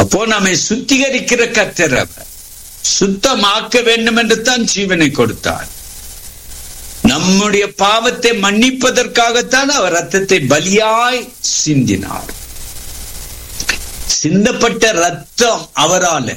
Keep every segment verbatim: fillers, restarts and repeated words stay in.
அப்போ நம்மை சுத்திகரிக்கிற கர்த்தர் அவர். சுத்தமாக்க வேண்டும் என்று தான் ஜீவனை கொடுத்தார். நம்முடைய பாவத்தை மன்னிப்பதற்காகத்தான் அவர் ரத்தத்தை பலியாய் சிந்தினார். சிந்தப்பட்ட ரத்தம் அவரால.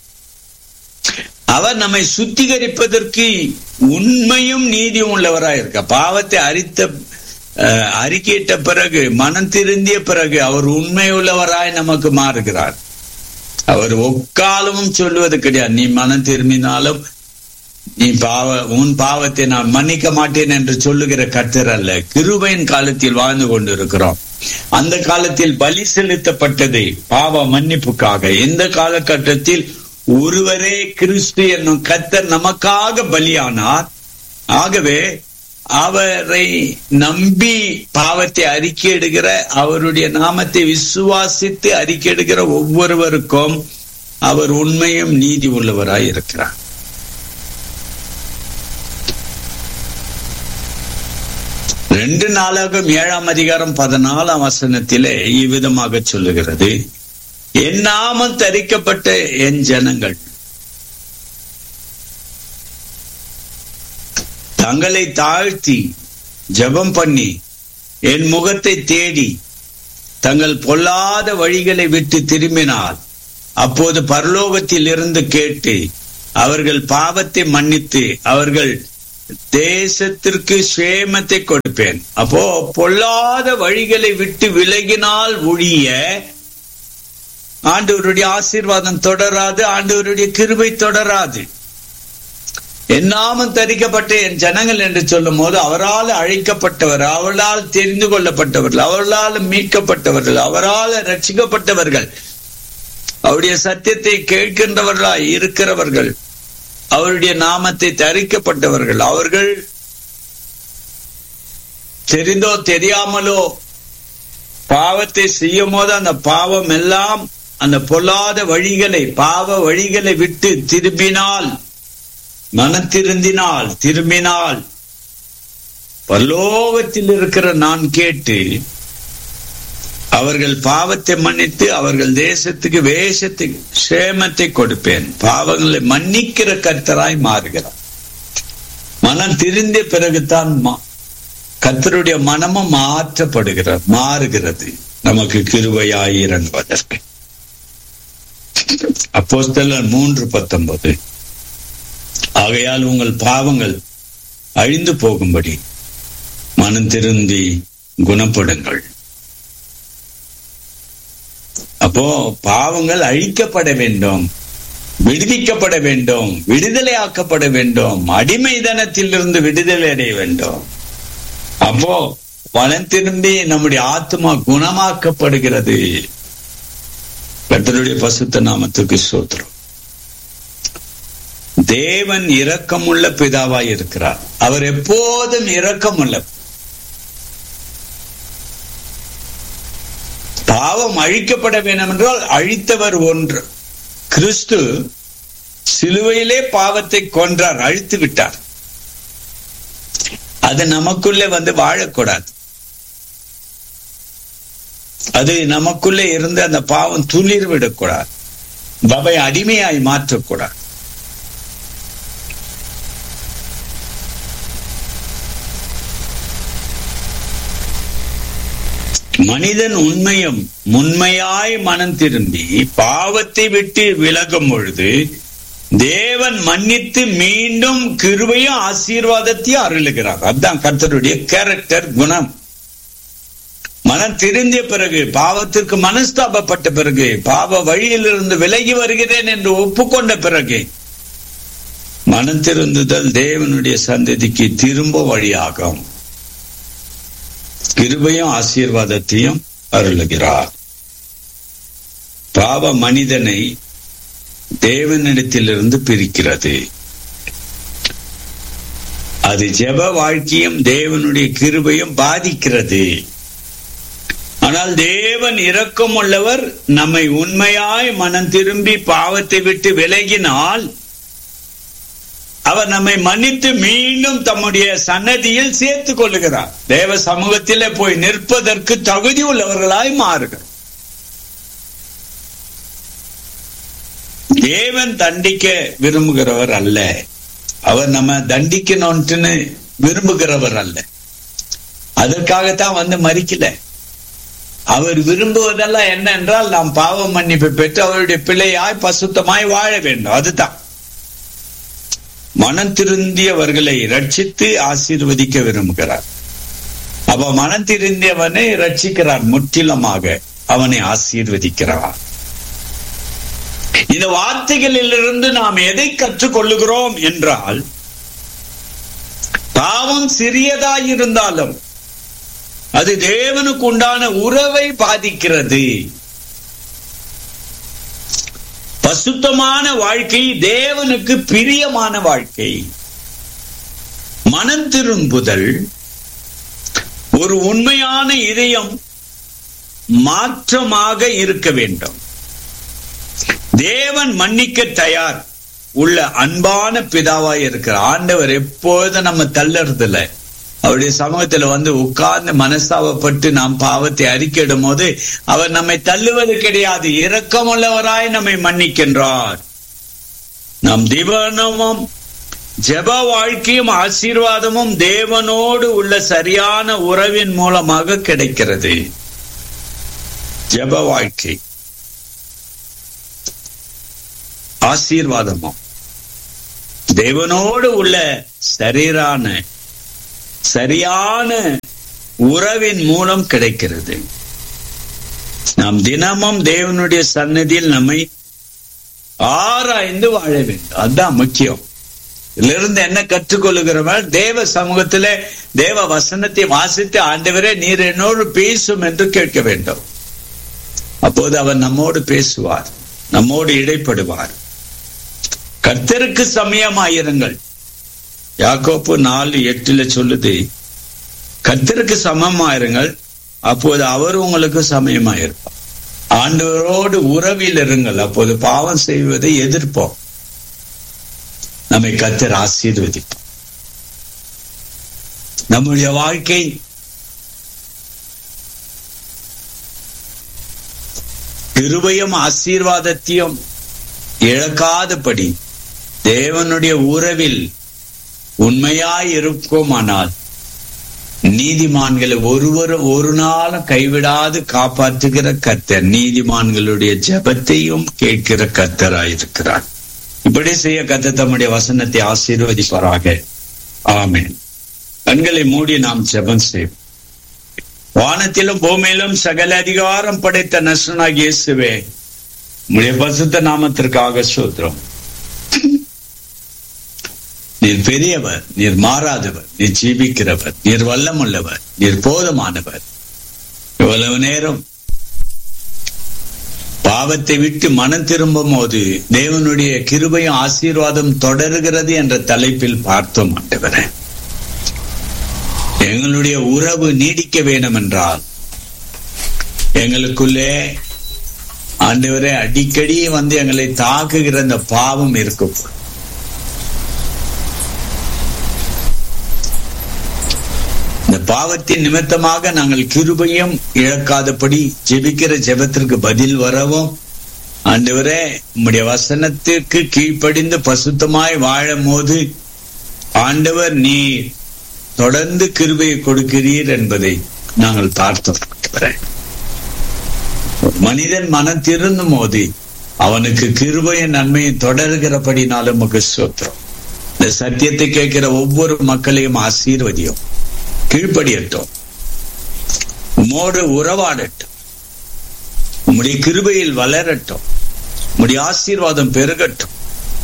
அவர் நம்மை சுத்திகரிப்பதற்கு உண்மையும் நீதியும் உள்ளவராய் இருக்க. பாவத்தை அறித்த அறிக்கையிட்ட பிறகு, மனம் திருந்திய பிறகு அவர் உண்மை உள்ளவராய் நமக்கு மாறுகிறார். அவர் ஒக்காலமும் சொல்லுவது கிடையாது, நீ மனம் திரும்பினாலும் நீ பாவ உன் பாவத்தை நான் மன்னிக்க மாட்டேன் என்று சொல்லுகிற கர்த்தர் அல்ல. கிருபையின் காலத்தில் வாழ்ந்து கொண்டிருக்கிறோம். அந்த காலத்தில் பலி செலுத்தப்பட்டது பாவ மன்னிப்புக்காக. இந்த காலகட்டத்தில் ஒருவரே கிறிஸ்து என்னும் கர்த்தர் நமக்காக பலியானார். ஆகவே அவரை நம்பி பாவத்தை அறிக்கையிடுகிற, அவருடைய நாமத்தை விசுவாசித்து அறிக்கையிடுகிற ஒவ்வொருவருக்கும் அவர் உண்மையும் நீதி உள்ளவராய் இருக்கிறார். ரெண்டு நாளாகும் ஏழாம் அதிகாரம் பதினாலாம் வசனத்திலே இவ்விதமாக சொல்லுகிறது, என் நாமம் தரிக்கப்பட்ட என் ஜனங்கள் தங்களை தாழ்த்தி ஜெபம் பண்ணி என் முகத்தை தேடி தங்கள் பொல்லாத வழிகளை விட்டு திரும்பினால், அப்போது பரலோகத்தில் இருந்து கேட்டு அவர்கள் பாவத்தை மன்னித்து அவர்கள் தேசத்திற்கு சேமத்தை கொடுப்பேன். அப்போ பொல்லாத வழிகளை விட்டு விலகினால் ஒழிய ஆண்டவருடைய ஆசீர்வாதம் தொடராது, ஆண்டவருடைய கிருபை தொடராது. என் நாமம் தரிக்கப்பட்ட என் ஜனங்கள் என்று சொல்லும் போது அவரால் அழைக்கப்பட்டவர், அவரால் தெரிந்து கொள்ளப்பட்டவர்கள், அவர்களால் மீட்கப்பட்டவர்கள், அவரால் ரட்சிக்கப்பட்டவர்கள், அவருடைய சத்தியத்தை கேட்கின்றவர்களாய் இருக்கிறவர்கள், அவருடைய நாமத்தை தரிக்கப்பட்டவர்கள். அவர்கள் தெரிந்தோ தெரியாமலோ பாவத்தை செய்யும் போது அந்த பாவம் எல்லாம், அந்த பொல்லாத வழிகளை, பாவ வழிகளை விட்டு திரும்பினால், மனத்திருந்தினால், திரும்பினால், பரலோகத்தில் இருக்கிற நான் கேட்டு அவர்கள் பாவத்தை மன்னித்து அவர்கள் தேசத்துக்கு வேஷத்துக்கு சேமத்தை கொடுப்பேன். பாவங்களை மன்னிக்கிற கர்த்தராய் மாறுகிறார். மனம் திருந்த பிறகுதான் கர்த்தருடைய மனமும் மாற்றப்படுகிறார், மாறுகிறது, நமக்கு கிருபையாய் இறங்குவதற்கு. அப்போஸ்தலர் மூன்று பத்தொன்பது, ஆகையால் உங்கள் பாவங்கள் அழிந்து போகும்படி மனம் திருந்தி குணப்படுங்கள். அப்போ பாவங்கள் அழிக்கப்பட வேண்டும், விடுவிக்கப்பட வேண்டும், விடுதலையாக்கப்பட வேண்டும், அடிமைதனத்திலிருந்து விடுதலை அடைய வேண்டும். அப்போ மனம் திரும்பி நம்முடைய ஆத்மா குணமாக்கப்படுகிறது. கர்த்தருடைய பரிசுத்த நாமத்துக்கு ஸ்தோத்திரம். தேவன் இரக்கமுள்ள பிதாவாய் இருக்கிறார். அவர் எப்போதும் இரக்கமுள்ள. பாவம் அழிக்கப்பட வேண்டும் என்றால் அழித்தவர் ஒன்று. கிறிஸ்து சிலுவையிலே பாவத்தை கொன்றார், அழித்து விட்டார். அது நமக்குள்ளே வந்து வாழக்கூடாது. அது நமக்குள்ளே இருந்து அந்த பாவம் துளிர் விடக்கூடாது, பாவை அடிமையாய் மாற்றக்கூடாது. மனிதன் உண்மையும் உண்மையாய் மனம் திரும்பி பாவத்தை விட்டு விலகும் பொழுது தேவன் மன்னித்து மீண்டும் கிருபையும் ஆசீர்வாதத்தையும் அருளுகிறார். அதுதான் கர்த்தருடைய கேரக்டர், குணம். மனம் திருந்திய பிறகு, பாவத்திற்கு மனஸ்தாபப்பட்ட பிறகு, பாவ வழியிலிருந்து விலகி வருகிறேன் என்று ஒப்புக்கொண்ட பிறகு, மனம் திருந்துதல் தேவனுடைய சந்ததிக்கு திரும்ப வழியாகும். கிருபையும் ஆசீர்வாதத்தையும் அருளுகிறார். பாவ மனிதனை தேவனிடத்திலிருந்து பிரிக்கிறது. அது ஜெப வாழ்க்கையும் தேவனுடைய கிருபையும் பாதிக்கிறது. ஆனால் தேவன் இரக்கம் உள்ளவர். நம்மை உண்மையாய் மனம் திரும்பி பாவத்தை விட்டு விலகினால் அவர் நம்மை மன்னித்து மீண்டும் தம்முடைய சன்னதியில் சேர்த்துக் கொள்ளுகிறார். தேவ சமூகத்திலே போய் நிற்பதற்கு தகுதி உள்ளவர்களாய் மாறுகிறார். தேவன் தண்டிக்க விரும்புகிறவர் அல்ல. அவர் நம்ம தண்டிக்கணும்னு விரும்புகிறவர் அல்ல. அதற்காகத்தான் வந்து மரிக்கல. அவர் விரும்புவதெல்லாம் என்ன என்றால் நாம் பாவ மன்னிப்பு பெற்று அவருடைய பிள்ளையாய் பசுத்தமாய் வாழ வேண்டும். அதுதான் மனம் திருந்தியவர்களை ரட்சித்து ஆசீர்வதிக்க விரும்புகிறார். அப்ப மனம் திருந்தியவனை ரட்சிக்கிறார், முற்றிலுமாக அவனை ஆசீர்வதிக்கிறார். இந்த வார்த்தைகளிலிருந்து நாம் எதை கற்றுக்கொள்ளுகிறோம் என்றால், பாவம் சிறியதாய் இருந்தாலும் அது தேவனுக்கு உண்டான உறவை பாதிக்கிறது. பசுத்தமான வாழ்க்கை தேவனுக்கு பிரியமான வாழ்க்கை. மனம் திரும்புதல் ஒரு உண்மையான இதயம் மாற்றமாக இருக்க வேண்டும். தேவன் மன்னிக்க தயார் உள்ள அன்பான பிதாவாய் இருக்கிற ஆண்டவர் எப்பொழுதும் நம்ம தள்ளறதில்ல. அவருடைய சமூகத்துல வந்து உட்கார்ந்து மனஸ்தாபப்பட்டு நாம் பாவத்தை அறிக்கையிடும் போது அவர் நம்மை தள்ளுவது கிடையாது. இரக்கமுள்ளவராய் நம்மை மன்னிக்கின்றார். நம் திவானமும் ஜெப வாழ்க்கையும் ஆசீர்வாதமும் தேவனோடு உள்ள சரியான உறவின் மூலமாக கிடைக்கிறது. ஜெப வாழ்க்கை ஆசீர்வாதமும் தேவனோடு உள்ள சரீரான சரியான உறவின் மூலம் கிடைக்கிறது. நாம் தினமும் தேவனுடைய சன்னதியில் நம்மை ஆராய்ந்து வாழ வேண்டும். அதுதான் முக்கியம். இதிலிருந்து என்ன கற்றுக்கொள்ளுகிறவன் தேவ சமூகத்திலே தேவ வசனத்தை வாசித்து, ஆண்டவரே நீர் என்னோடு பேசும் என்று கேட்க வேண்டும். அப்போது அவர் நம்மோடு பேசுவார், நம்மோடு இடைப்படுவார். கர்த்தருக்கு சமயமாயிருங்கள். யாக்கோப்பு நாலு எட்டுல சொல்லுது, கர்த்தருக்கு சமமாயிருங்கள், அப்போது அவர் உங்களுக்கு சமயமாயிருப்பார். ஆண்டவரோடு உறவில் இருங்கள், அப்போது பாவம் செய்வதை எதிர்ப்போம். நம்மை கர்த்தர் ஆசீர்வதிப்பார். நம்முடைய வாழ்க்கை கிருபையும் ஆசீர்வாதத்தையும் இழக்காதபடி தேவனுடைய உறவில் உண்மையாய் இருக்குமானால் நீதிமான்களை ஒருவரும் ஒரு நாளும் கைவிடாது காப்பாற்றுகிற கர்த்தர் நீதிமான்களுடைய ஜெபத்தையும் கேட்கிற கர்த்தராயிருக்கிறார். இப்படி செய்ய கர்த்தர் தம்முடைய வசனத்தை ஆசீர்வதிப்பாராக. ஆமென். கண்களை மூடி நாம் ஜெபம் செய்வோம். வானத்திலும் பூமியிலும் சகல அதிகாரம் படைத்த நசனாகிய இயேசுவே, உம்முடைய பரிசுத்த நாமத்திற்காக ஸ்தோத்திரம். நீர் பெரியவர், நீர் மாறாதவர், நீர் ஜீவிக்கிறவர், நீர் வல்லமுள்ளவர், நீர் போதுமானவர். இவ்வளவு நேரம் பாவத்தை விட்டு மனம் திரும்பும் போது தேவனுடைய கிருபையும் ஆசீர்வாதம் தொடர்கிறது என்ற தலைப்பில் பார்த்தோம். ஆண்டவரே, எங்களுடைய உறவு நீடிக்க வேண்டும் என்றால் எங்களுக்குள்ளே ஆண்டவரே அடிக்கடி வந்து எங்களை தாக்குகிற அந்த பாவம் இருக்கும். இந்த பாவத்தின் நிமித்தமாக நாங்கள் கிருபையும் இழக்காதபடி ஜெபிக்கிற ஜெபத்திற்கு பதில் வரவும், ஆண்டவரே உம்முடைய வசனத்திற்கு கீழ்ப்படிந்து பசுத்தமாய் வாழும் போது ஆண்டவர் நீ தொடர்ந்து கிருபையை கொடுக்கிறீர் என்பதை நாங்கள் பார்த்தோம். மனிதன் மனம் திருந்தும் போது அவனுக்கு கிருபையின் நன்மையை தொடர்கிறபடினாலும் உமக்கு ஸ்தோத்திரம். இந்த சத்தியத்தை கேட்கிற ஒவ்வொரு மக்களையும் ஆசீர்வதியும், கீழ்ப்படியட்டும், உம்மோடு உறவாடட்டும், உம்முடைய கிருபையில் வளரட்டும், உம்முடைய ஆசீர்வாதம் பெருகட்டும்.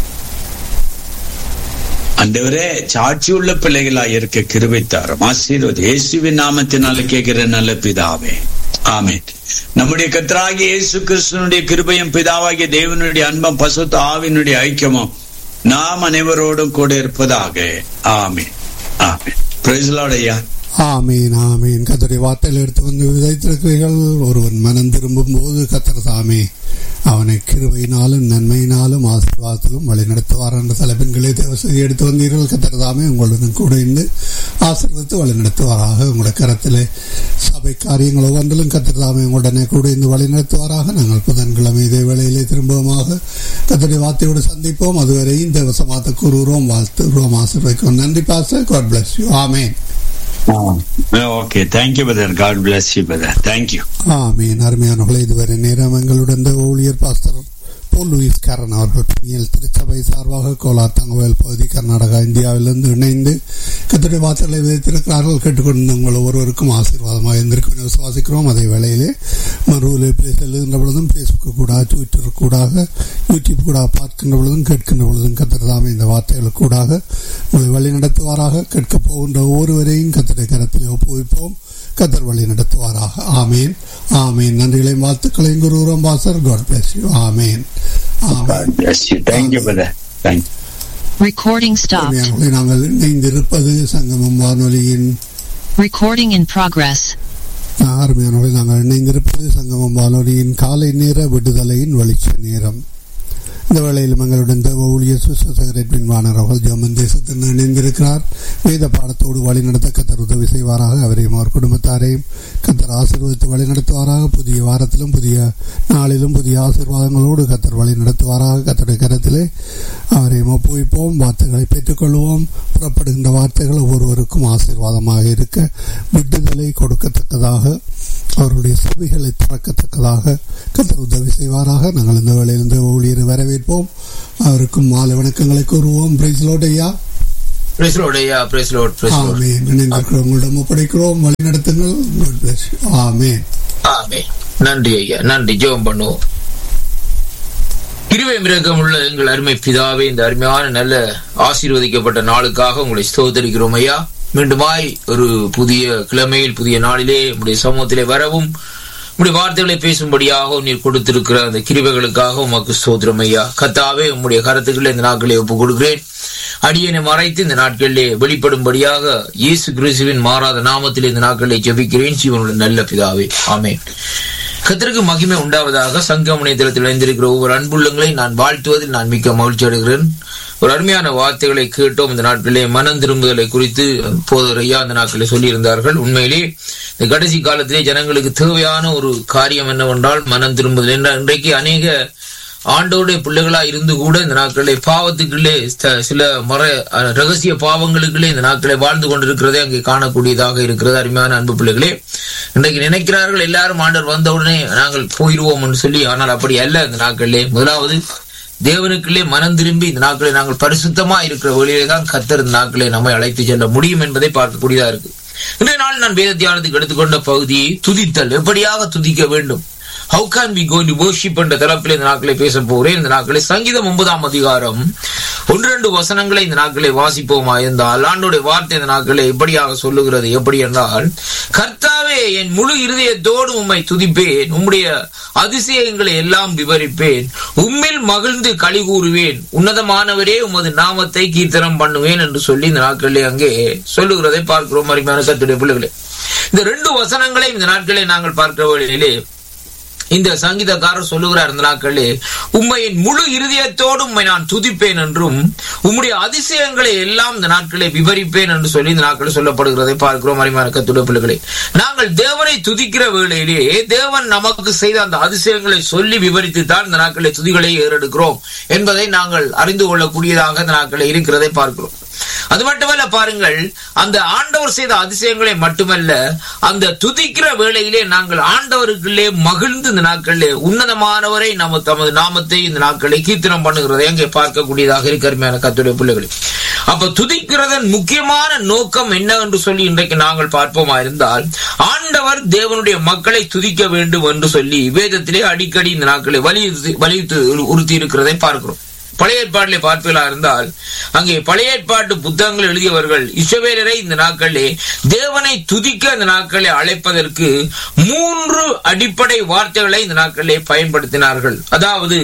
ஆண்டவரே, சாட்சியுள்ள பிள்ளைகளாய் இருக்க கிருபை தாரும், ஆசீர்வாதம். இயேசுவின் நாமத்தினால கேட்கிற நல்ல பிதாவே, ஆமென். நம்முடைய கர்த்தராகிய இயேசு கிறிஸ்துவினுடைய கிருபையும் பிதாவாகிய தேவனுடைய அன்பும் பசுத்த ஆவியினுடைய ஐக்கியமும் நாம் அனைவரோடும் கூட இருப்பதாக. ஆமென், ஆமென். பிரைஸ் தி லார்ட் ஐயா. ஆமீன், ஆமீன். கர்த்தருடைய வார்த்தையில் எடுத்து வந்து விதைத்திருக்கிறீர்கள். ஒருவன் மனம் திரும்பும் போது கர்த்தர் தாமே அவனை கிருபையினாலும் நன்மையினாலும் ஆசீர்வாதத்திலும் வழிநடத்துவார் என்ற தலைப்பின்களை தேவசதி எடுத்து வந்தீர்கள். கர்த்தர்தாமே உங்களுடன் கூட இருந்து ஆசீர்வதித்து வழிநடத்துவாராக. உங்களுடைய கரத்திலே சபை காரியங்கள் ஒவ்வொன்றிலும் கர்த்தர்தாமே உங்களுடனே கூட இருந்து வழிநடத்துவாராக. நாங்கள் புதன்கிழமை இதே வேளையிலே திரும்பமாக கர்த்தருடைய வார்த்தையோடு சந்திப்போம். அதுவரையும் தேவசமாத்த கூறுகிறோம், வாழ்த்துகிறோம், ஆசீர்வதிக்கிறோம். நன்றி pastor. God bless you. Amen. Okay, thank you brother. God bless you brother. Thank you. ஆமீன். அருமையானவர்களே, இதுவரை நேரம் எங்களுடன் ஊழியர் பாஸ்டர் போல் லூயிஸ் கேரன் அவர்கள் பிணியல் திருச்சபை சார்பாக கோலார் தங்கவேல் பகுதி கர்நாடகா இந்தியாவிலிருந்து இணைந்து கர்த்தருடைய வார்த்தைகளை விதைத்திருக்கிறார்கள். கேட்டுக்கொண்டு உங்கள் ஒவ்வொருவருக்கும் ஆசீர்வாதமாக இருந்திருக்கும் விசுவாசிக்கிறோம். அதே வேளையிலே மறுவிலே செல்லுகின்ற பொழுதும் பேஸ்புக் கூட, ட்விட்டர் கூடாக, யூடியூப் கூட பார்க்கின்ற பொழுதும் கேட்கின்ற பொழுதும் கர்த்தர்தாமே இந்த வார்த்தைகள் கூடாக உங்களை வழி நடத்துவாராக. கேட்க போகின்ற ஒவ்வொருவரையும் கர்த்தருடைய கரத்திலே ஒப்புவிப்போம். கர்த்தர் வழி நடத்துவாராக. ஆமேன், ஆமேன். நன்றிகளையும் வாழ்த்துக்களையும் கூறுகிறோம் பாஸ்டர். God bless you. ஆமேன், ஆமேன். நாங்கள் இணைந்திருப்பது சங்கமம் வானொலியின் recording in progress. அருமையானவர்களே, நாங்கள் இணைந்திருப்பது சங்கமம் வானொலியின் காலை நேர விடுதலையின் வெளிச்ச நேரம். இந்த வேளையில் எங்களுடன் தேவ ஊழியர் சுசேகரன் வாணர் அவர்கள் ஜெர்மன் தேசத்தில் இணைந்திருக்கிறார். வேத பாடத்தோடு வழிநடத்த கர்த்தர் உதவி செய்வாராக. அவரையும் அவர் குடும்பத்தாரையும் கர்த்தர் ஆசீர்வதித்து வழிநடத்துவாராக. புதிய வாரத்திலும் புதிய நாளிலும் புதிய ஆசீர்வாதங்களோடு கர்த்தர் வழி நடத்துவாராக. கர்த்தருடைய கரத்திலே அவரையும் ஒப்புவிப்போம். வார்த்தைகளை பெற்றுக்கொள்வோம். புறப்படுகின்ற வார்த்தைகள் ஒவ்வொருவருக்கும் ஆசீர்வாதமாக இருக்க, விடுதலை கொடுக்கத்தக்கதாக, அவருடைய சபைகளை திறக்கத்தக்கதாக கர்த்தர் உதவி செய்வாராக. நாங்கள் இந்த வேளையிலிருந்து ஊழியரை வரவேற்போம். அவருக்கும் மாலை வணக்கங்களை கூறுவோம். பிரைஸ் லார்ட் ஐயா. பிரைஸ் லார்ட் ஐயா. Price Lord. Price Lord. ஆமென். இணைந்திருக்கிற உங்களிடம் ஒப்படைக்கிறோம். வழி நடத்துங்கள். God bless you. ஆமென். ஆமென். நன்றி ஐயா, நன்றி. ஜெபம் பண்ணுவோம். கிருபை இரக்கம் உள்ள எங்கள் அருமை பிதாவே, இந்த அருமையான நல்ல ஆசீர்வதிக்கப்பட்ட நாளுக்காக உங்களை ஸ்தோத்திரிக்கிறோம் ஐயா. மீண்டுமாய் ஒரு புதிய கிழமையில் புதிய நாளிலே உங்களுடைய சமூகத்திலே வரவும் உங்களுடைய வார்த்தைகளை பேசும்படியாக நீர் கொடுத்திருக்கிற அந்த கிருபைகளுக்காக உமக்கு ஸ்தோத்திரம் ஐயா. கர்த்தாவே, உம்முடைய கருத்துக்களை இந்த நாட்களை ஒப்புக் கொடுக்கிறேன். அடியனை மறைத்து இந்த நாட்களிலே வெளிப்படும்படியாக இயேசு கிறிஸ்துவின் மாறாத நாமத்தில் இந்த நாட்களை ஜெபிக்கிறேன். ஜீவனுள்ள நல்ல பிதாவே, ஆமென். கர்த்தருக்கு மகிமை உண்டாவதாக. சங்கம தளத்தில் இணைந்திருக்கிற ஒவ்வொரு அன்புள்ளங்களை நான் வாழ்த்துவதில் நான் மிக்க மகிழ்ச்சி அடைகிறேன். ஒரு அருமையான வார்த்தைகளை கேட்டோம். இந்த நாட்களிலே மனம் திரும்புதலை குறித்து போதர் ஐயா இந்த நாட்களில் சொல்லியிருந்தார்கள். உண்மையிலே இந்த கடைசி காலத்திலே ஜனங்களுக்கு தேவையான ஒரு காரியம் என்னவென்றால் மனம் திரும்புதல். என்ற இன்றைக்கு அநேக ஆண்டோடைய பிள்ளைகளா இருந்து கூட இந்த நாட்களை பாவத்துக்குள்ளே சில மர ரகசிய பாவங்களுக்குள்ளே இந்த நாட்களை வாழ்ந்து கொண்டிருக்கிறதே அங்கே காணக்கூடியதாக இருக்கிறது. அருமையான அன்பு பிள்ளைகளே, இன்றைக்கு நினைக்கிறார்கள் எல்லாரும் ஆண்டவர் வந்தவுடனே நாங்கள் போயிடுவோம் என்று சொல்லி. ஆனால் அப்படி அல்ல. இந்த நாட்களிலே முதலாவது தேவனுக்குள்ளே மனம் திரும்பி இந்த நாட்களை நாங்கள் பரிசுத்தமா இருக்கிற வழியிலே தான் கர்த்தர் இந்த நாட்களை நம்மை அழைத்து செல்ல முடியும் என்பதை பார்க்கக்கூடியதா இருக்கு. இன்றைய நாள் நான் வேத தியானத்துக்கு எடுத்துக்கொண்ட பகுதியை துதித்தல், எப்படியாக துதிக்க வேண்டும், how can we go to worship என்ற தரப்பில் இந்த நாட்களை பேச போகிறேன். இந்த நாட்களை சங்கீதம் ஒன்பதாம் அதிகாரம் ஒன்று ரெண்டு வசனங்களை இந்த நாட்களை வாசிப்போமா இருந்தால் ஆண்டோடைய வார்த்தை இந்த நாட்களை எப்படியாக சொல்லுகிறது. எப்படி என்றால், கர்த்தாவே, என் முழு இருதயத்தோடு உம்மை துதிப்பேன், உம்முடைய அதிசயங்களை எல்லாம் விவரிப்பேன், உம்மில் மகிழ்ந்து களி கூறுவேன், உன்னதமானவரே உமது நாமத்தை கீர்த்தனம் பண்ணுவேன் என்று சொல்லி இந்த நாட்களிலே அங்கே சொல்லுகிறதை பார்க்கிறோம். அருமையான கர்த்தருடைய பிள்ளைகளே, இந்த ரெண்டு வசனங்களை இந்த நாட்களை நாங்கள் பார்க்கிற வழியிலே இந்த சங்கீதக்காரர் சொல்லுகிறார், இந்த நாட்களே உம்மையின் முழு இருதயத்தோடு உம்மை நான் துதிப்பேன் என்றும் உம்முடைய அதிசயங்களை எல்லாம் இந்த நாட்களை விவரிப்பேன் என்று சொல்லி இந்த நாட்களை சொல்லப்படுகிறதை பார்க்கிறோம். அருமையான கர்த்தருடைய பிள்ளைகளே, நாங்கள் தேவனை துதிக்கிற வேளையிலே தேவன் நமக்கு செய்த அந்த அதிசயங்களை சொல்லி விவரித்து தான் இந்த நாட்களை துதிகளை ஏறெடுக்கிறோம் என்பதை நாங்கள் அறிந்து கொள்ளக்கூடியதாக இந்த நாட்களை இருக்கிறதை பார்க்கிறோம். அது மட்டுமல்ல, பாருங்கள், அந்த ஆண்டவர் செய்த அதிசயங்களை மட்டுமல்ல, அந்த துதிக்கிற வேளையிலே நாங்கள் ஆண்டவருக்குள்ளே மகிழ்ந்து இந்த நாட்களிலே உன்னதமானவரை நம்ம தமது நாமத்தை இந்த நாட்களை கீர்த்தனம் பண்ணுகிறதை அங்கே பார்க்கக்கூடியதாக இருக்க அருமையான கர்த்தருடைய பிள்ளைகளே. அப்ப துதிக்கிறதன் முக்கியமான நோக்கம் என்ன என்று சொல்லி இன்றைக்கு நாங்கள் பார்ப்போமா இருந்தால், ஆண்டவர் தேவனுடைய மக்களை துதிக்க வேண்டும் என்று சொல்லி வேதத்திலே அடிக்கடி இந்த நாட்களை வலியுறுத்தி வலியுறுத்தி உறுத்தி இருக்கிறதை பார்க்கிறோம். பழைய ஏற்பாட்டிலே பார்ப்பீர்களா இருந்தால் அங்கே பழைய ஏற்பாட்டு புத்தகங்கள் எழுதியவர்கள் இஸ்ரவேலரை இந்த நாட்களிலே தேவனை துதிக்க இந்த நாட்களை அழைப்பதற்கு மூன்று அடிப்படை வார்த்தைகளை இந்த நாட்களிலே பயன்படுத்தினார்கள். அதாவது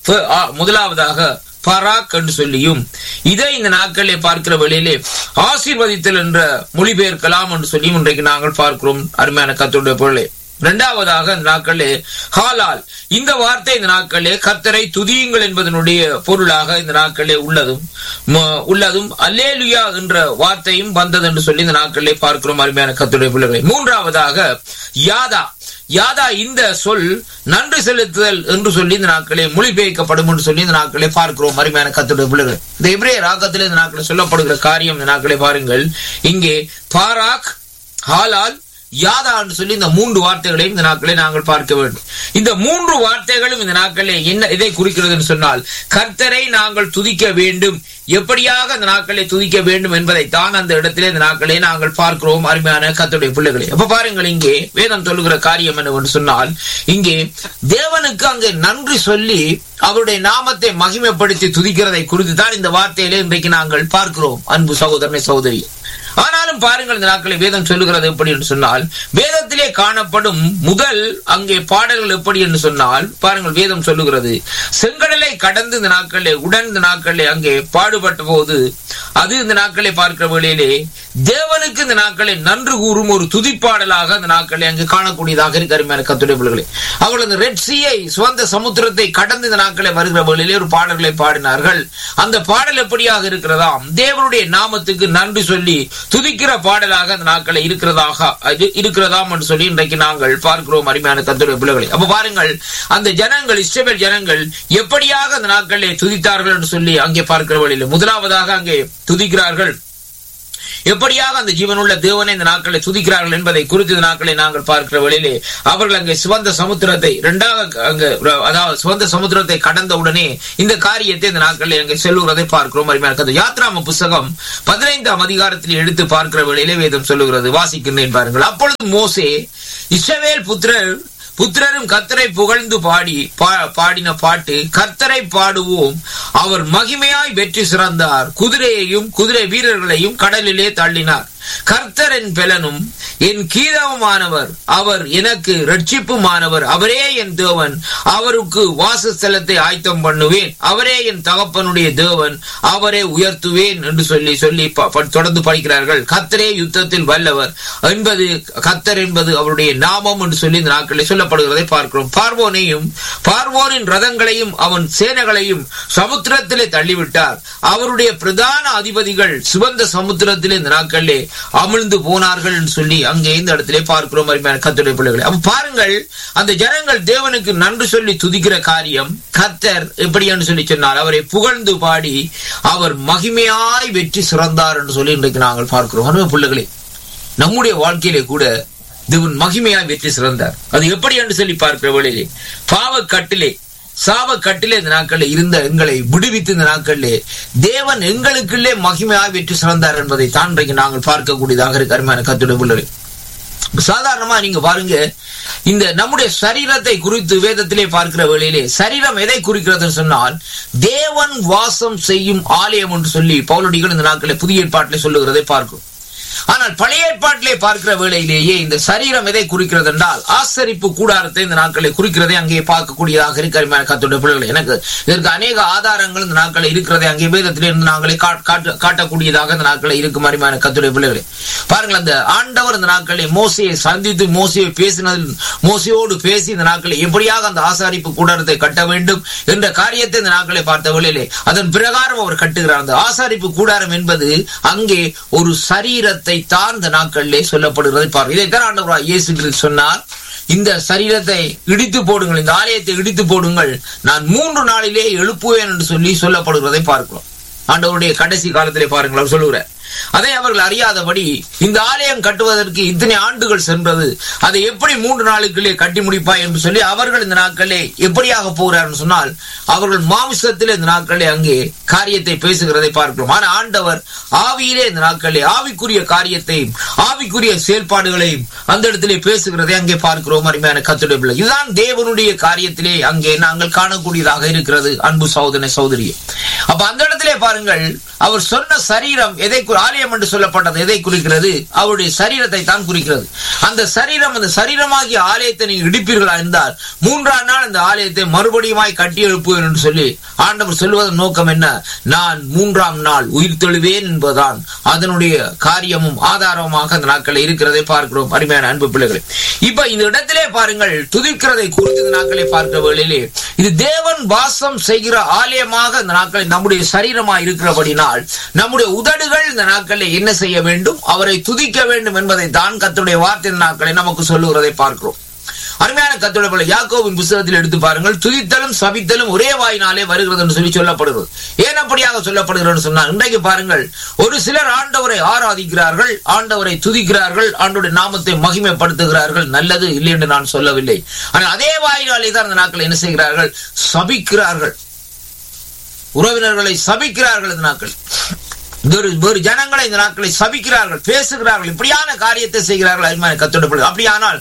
முதலாவதாக பராக் என்று சொல்லியும், இதை இந்த நாட்களிலே பார்க்கிற வேளையிலே ஆசீர்வதித்தல் என்ற மொழிபெயர்க்கலாம் என்று சொல்லியும் இன்றைக்கு நாங்கள் பார்க்கிறோம். அருமையான கர்த்தருடைய பொருளே, இரண்டாவதாக இந்த நாட்களே ஹாலால், இந்த வார்த்தை இந்த நாட்களே கர்த்தரை துதியுங்கள் என்பதனுடைய பொருளாக இந்த நாட்களே உள்ளதும் உள்ளதும் அல்லேலுயா என்ற வார்த்தையும் வந்தது என்று சொல்லி இந்த நாட்களே பார்க்கிறோம் அருமையான கர்த்தருடைய பிள்ளைகளை. மூன்றாவதாக யாதா, யாதா இந்த சொல் நன்றி செலுத்துதல் என்று சொல்லி இந்த நாட்களே மொழிபெயர்க்கப்படும் என்று சொல்லி இந்த நாட்களே பார்க்கிறோம் அருமையான கர்த்தருடைய பிள்ளைகள். இந்த எபிரேய ராகத்தில் இந்த நாட்களே சொல்லப்படுகிற காரியம் இந்த நாட்களே பாருங்கள். இங்கே பாராக், ஹாலால், யாதா என்று சொல்லி இந்த மூன்று வார்த்தைகளையும் இந்த நாட்களை நாங்கள் பார்க்க வேண்டும். இந்த மூன்று வார்த்தைகளும் இந்த நாட்களே என்ன இதை குறிக்கிறது என்று சொன்னால், கர்த்தரை நாங்கள் துதிக்க வேண்டும், எப்படியாக அந்த நாட்களை துதிக்க வேண்டும் என்பதைத்தான் அந்த இடத்திலே இந்த நாட்களை நாங்கள் பார்க்கிறோம் அருமையான கர்த்தருடைய பிள்ளைகளை. அப்ப பாருங்கள், இங்கே வேதம் சொல்லுகிற காரியம் என்னவென்று சொன்னால், இங்கே தேவனுக்கு அங்கே நன்றி சொல்லி அவருடைய நாமத்தை மகிமைப்படுத்தி துதிக்கிறதை குறித்து தான் இந்த வார்த்தையிலே இன்றைக்கு நாங்கள் பார்க்கிறோம் அன்பு சகோதரனை சகோதரி. ஆனாலும் பாருங்கள், இந்த நாட்களை வேதம் சொல்லுகிறது எப்படி என்று சொன்னால், வேதத்திலே காணப்படும் முதல் அங்கே பாடல்கள் எப்படி என்று சொன்னால், பாருங்கள் வேதம் சொல்லுகிறது, செங்கடலை கடந்து இந்த நாட்களே உடன் இந்த நாட்களே அங்கே பாடுபட்ட போது அது இந்த நாட்களை பார்க்கிற வேளையிலே தேவனுக்கு இந்த நாட்களை நன்றி கூறும் ஒரு துதிப்பாடலாக அந்த நாட்களை அங்கு காணக்கூடியதாக இருக்கு அருமையான கர்த்தருடைய பிள்ளைகளே. அவர்கள் அந்த ரெட் சீயை சுவந்த சமுத்திரத்தை கடந்து இந்த நாட்களை வருகிற வேளையிலே ஒரு பாடல்களை பாடினார்கள். அந்த பாடல் எப்படியாக இருக்கிறதாம், தேவனுடைய நாமத்துக்கு நன்றி சொல்லி துதிக்கிற பாடலாக அந்த நாட்களை இருக்கிறதாக இருக்கிறதாம் என்று சொல்லி இன்றைக்கு நாங்கள் பார்க்கிறோம் அருமையான கர்த்தருடைய பிள்ளைகளை. அப்ப பாருங்கள், அந்த ஜனங்கள் இஸ்ரவேல் ஜனங்கள் எப்படியாக அந்த நாட்களை துதித்தார்கள் என்று சொல்லி அங்கே பார்க்கிற வழியில் முதலாவதாக அங்கே துதிக்கிறார்கள், எப்படியாக அந்த ஜீவனுள்ள தேவனை இந்த நாட்களை துதிக்கிறார்கள் என்பதை குறித்து இந்த நாட்களை நாங்கள் பார்க்கிற வழியிலே அவர்கள் அங்கே சிவந்த சமுத்திரத்தை இரண்டாக அங்கு அதாவது சிவந்த சமுத்திரத்தை கடந்த உடனே இந்த காரியத்தை இந்த நாட்களில் அங்கே செல்லுகிறதை பார்க்கிறோம் அருமையான யாத்ராம புஸ்தகம் பதினைந்தாம் அதிகாரத்தில் எடுத்து பார்க்கிற வேளையிலே வேதம் சொல்லுகிறது, வாசிக்கின்றேன் பாருங்கள். அப்பொழுது மோசே இஸ்ரவேல் புத்திரர் புத்திரரும் கர்த்தரை புகழ்ந்து பாடி பாடின பாட்டு, கர்த்தரை பாடுவோம், அவர் மகிமையாய் வெற்றி சிறந்தார், குதிரையையும் குதிரை வீரர்களையும் கடலிலே தள்ளினார், கர்த்தர் என் பெலனும் என் கீதமுமானவர், அவர் எனக்கு ரட்சிப்புமானவர், அவரே என் தேவன், அவருக்கு வாசஸ்தலத்தை ஆயத்தம் பண்ணுவேன், அவரே என் தகப்பனுடைய தேவன், அவரை உயர்த்துவேன் என்று சொல்லி சொல்லி தொடர்ந்து படிக்கிறார்கள். கர்த்தரே யுத்தத்தில் வல்லவர் என்பது கர்த்தர் என்பது அவருடைய நாமம் என்று சொல்லி இந்த நாட்களில் சொல்லப்படுகிறதை பார்க்கிறோம். பார்வோனையும் பார்வோனின் ரதங்களையும் அவன் சேனைகளையும் சமுத்திரத்திலே தள்ளிவிட்டார், அவருடைய பிரதான அதிபதிகள் சிவந்த சமுத்திரத்திலே இந்த நாட்களிலே அமிழ்ந்து போனார்கள் என்று சொல்லி அங்கே இந்த இடத்திலே பார்க்கிறோம் அருமையான கர்த்தருடைய பிள்ளைகளை. அப்ப பாருங்கள், அந்த ஜனங்கள் தேவனுக்கு நன்றி சொல்லி துதிக்கிற காரியம் கர்த்தர் எப்படி என்று சொல்லி சொன்னார், அவரை புகழ்ந்து பாடி அவர் மகிமையாய் வெற்றி சிறந்தார் என்று சொல்லி இன்றைக்கு நாங்கள் பார்க்கிறோம் அருமையான பிள்ளைகளே. நம்முடைய வாழ்க்கையிலே கூட தேவன் மகிமையாய் வெற்றி சிறந்தார். அது எப்படி என்று சொல்லி பார்க்கிற வேளையிலே பாவ கட்டிலே சாவ கட்டிலே இந்த நாட்களில் இருந்த எங்களை விடுவித்து இந்த நாட்களிலே தேவன் எங்களுக்குள்ளே மகிமையாக வெற்றி சிறந்தார் என்பதை தான் இன்றைக்கு நாங்கள் பார்க்கக்கூடியதாக இருக்கு அருமையான கர்த்தருடைய பிள்ளைகளே. சாதாரணமா நீங்க பாருங்க, இந்த நம்முடைய சரீரத்தை குறித்து வேதத்திலே பார்க்கிற வேளையிலே சரீரம் எதை குறிக்கிறதுன்னு சொன்னால் தேவன் வாசம் செய்யும் ஆலயம் என்று சொல்லி பவுலடிகள் இந்த நாட்களில் புதிய ஏற்பாட்டிலே சொல்லுகிறதை பார்க்கும். ஆனால் பழைய ஏற்பாட்டிலே பார்க்கிற வேளையிலேயே இந்த சரீரம் எதை குறிக்கிறது என்றால் ஆசரிப்பு கூடாரத்தை இந்த நாட்களை குறிக்கிறதை அங்கே பார்க்கக்கூடியதாக இருக்கிற கர்த்தருடைய பிள்ளைகளை. எனக்கு இதற்கு அநேக ஆதாரங்கள் இந்த நாட்களை இருக்கிறதை அங்கே வேதத்திலே இருந்து நாங்களே காட்டக்கூடியதாக இந்த நாட்களை இருக்கும் அருமையான கர்த்தருடைய பிள்ளைகளை. பாருங்கள், அந்த ஆண்டவர் இந்த நாட்களை மோசையை சந்தித்து மோசையை பேசினது மோசையோடு பேசி இந்த நாட்களை எப்படியாக அந்த ஆசாரிப்பு கூடாரத்தை கட்ட வேண்டும் என்ற காரியத்தை இந்த நாட்களை பார்த்த வேளையிலே அதன் பிரகாரம் அவர் கட்டுகிறார். அந்த ஆசாரிப்பு கூடாரம் என்பது அங்கே ஒரு சரீரத்தை தான் இந்த நாட்களிலே சொல்லப்படுகிறது. பாருங்கள், இதைத்தான் ஆண்டவராகிய இயேசு கிறிஸ்து சொன்னார், இந்த சரீரத்தை இடித்து போடுங்கள், இந்த ஆலயத்தை இடித்து போடுங்கள், நான் மூன்று நாளிலே எழுப்புவேன் என்று சொல்லி சொல்லப்படுகிறதை பார்க்கிறோம். ஆண்டவருடைய கடைசி காலத்திலே பாருங்கள் அவர் சொல்லுகிறார், அதை அவர்கள் அறியாதபடி இந்த ஆலயம் கட்டுவதற்கு இத்தனை ஆண்டுகள் சென்றது, அதை எப்படி மூன்று நாளுக்குள்ளே கட்டி முடிப்பாய் என்று சொல்லி அவர்கள் இந்த நாட்களே எப்படியாக போகிறார்கள் சொன்னால் அவர்கள் மாமிசத்திலே இந்த நாட்களே அங்கே காரியத்தை பேசுகிறதை பார்க்கிறோம். ஆனா ஆண்டவர் ஆவியிலே இந்த நாட்களே ஆவிக்குரிய காரியத்தையும் ஆவிக்குரிய செயல்பாடுகளையும் அந்த இடத்திலே பேசுகிறதை அங்கே பார்க்கிறோம் அருமையான கர்த்தருடைய பிள்ளை. இதுதான் தேவனுடைய காரியத்திலே அங்கே நாங்கள் காணக்கூடியதாக இருக்கிறது அன்பு சகோதரனே சகோதரியே. அப்ப அந்த இடத்திலே பாருங்கள், அவர் சொன்ன சரீரம் எதை ஆலயம் என்று சொல்லப்பட்டது எதை குறிக்கிறது? அவருடைய சரீரத்தை தான் குறிக்கிறது. அந்த சரீரம், அந்த சரீரமாகிய ஆலயத்தை நீங்கள் இடிப்பீர்களா இருந்தால் மூன்றாம் நாள் அந்த ஆலயத்தை மறுபடியுமாய் கட்டி எழுப்புவேன் என்று சொல்லி ஆண்டவர் சொல்வதன் நோக்கம் என்ன? நான் மூன்றாம் நாள் உயிர் தெழுவேன் என்பதுதான் அதனுடைய காரியமும் ஆதாரமாக அந்த நாட்களை இருக்கிறதை பார்க்கிறோம். அருமையான அன்பு பிள்ளைகளை, இப்ப இந்த இடத்திலே பாருங்கள், துதிக்கிறதை குறித்து இந்த நாட்களை பார்க்கிற வேளையிலே இது தேவன் வாசம் செய்கிற ஆலயமாக இந்த நாட்களை நம்முடைய சரீரமாக இருக்கிறபடினால் நம்முடைய உதடுகள் இந்த நாட்களை என்ன செய்ய வேண்டும்? அவரை துதிக்க வேண்டும் என்பதை தான் கர்த்தருடைய வார்த்தை இந்த நாட்களை நமக்கு சொல்லுகிறதை பார்க்கிறோம். அருமையான கர்த்தருடைய பிள்ளை, யாக்கோபின் புத்தகத்தில் எடுத்து பாருங்கள், துதித்தலும் சபித்தலும் ஒரே வாயினாலே வருகிறது என்று சொல்லி சொல்லப்படுகிறது. ஏன் அப்படியாக சொல்லப்படுகிறது சொன்னால், இன்றைக்கு பாருங்கள், ஒரு சிலர் ஆண்டவரை ஆராதிக்கிறார்கள், ஆண்டவரை துதிக்கிறார்கள், ஆண்டவருடைய நாமத்தை மகிமைப்படுத்துகிறார்கள். நல்லது இல்லை என்று நான் சொல்லவில்லை. ஆனால் அதே வாயினாலே தான் அந்த நாட்கள் என்ன செய்கிறார்கள்? சபிக்கிறார்கள், உறவினர்களை சபிக்கிறார்கள். இந்த நாட்கள் வேறு ஜனங்களை இந்த நாட்களை சபிக்கிறார்கள், பேசுகிறார்கள், இப்படியான காரியத்தை செய்கிறார்கள். அருமையான கர்த்தருடைய பிள்ளை, அப்படியானால்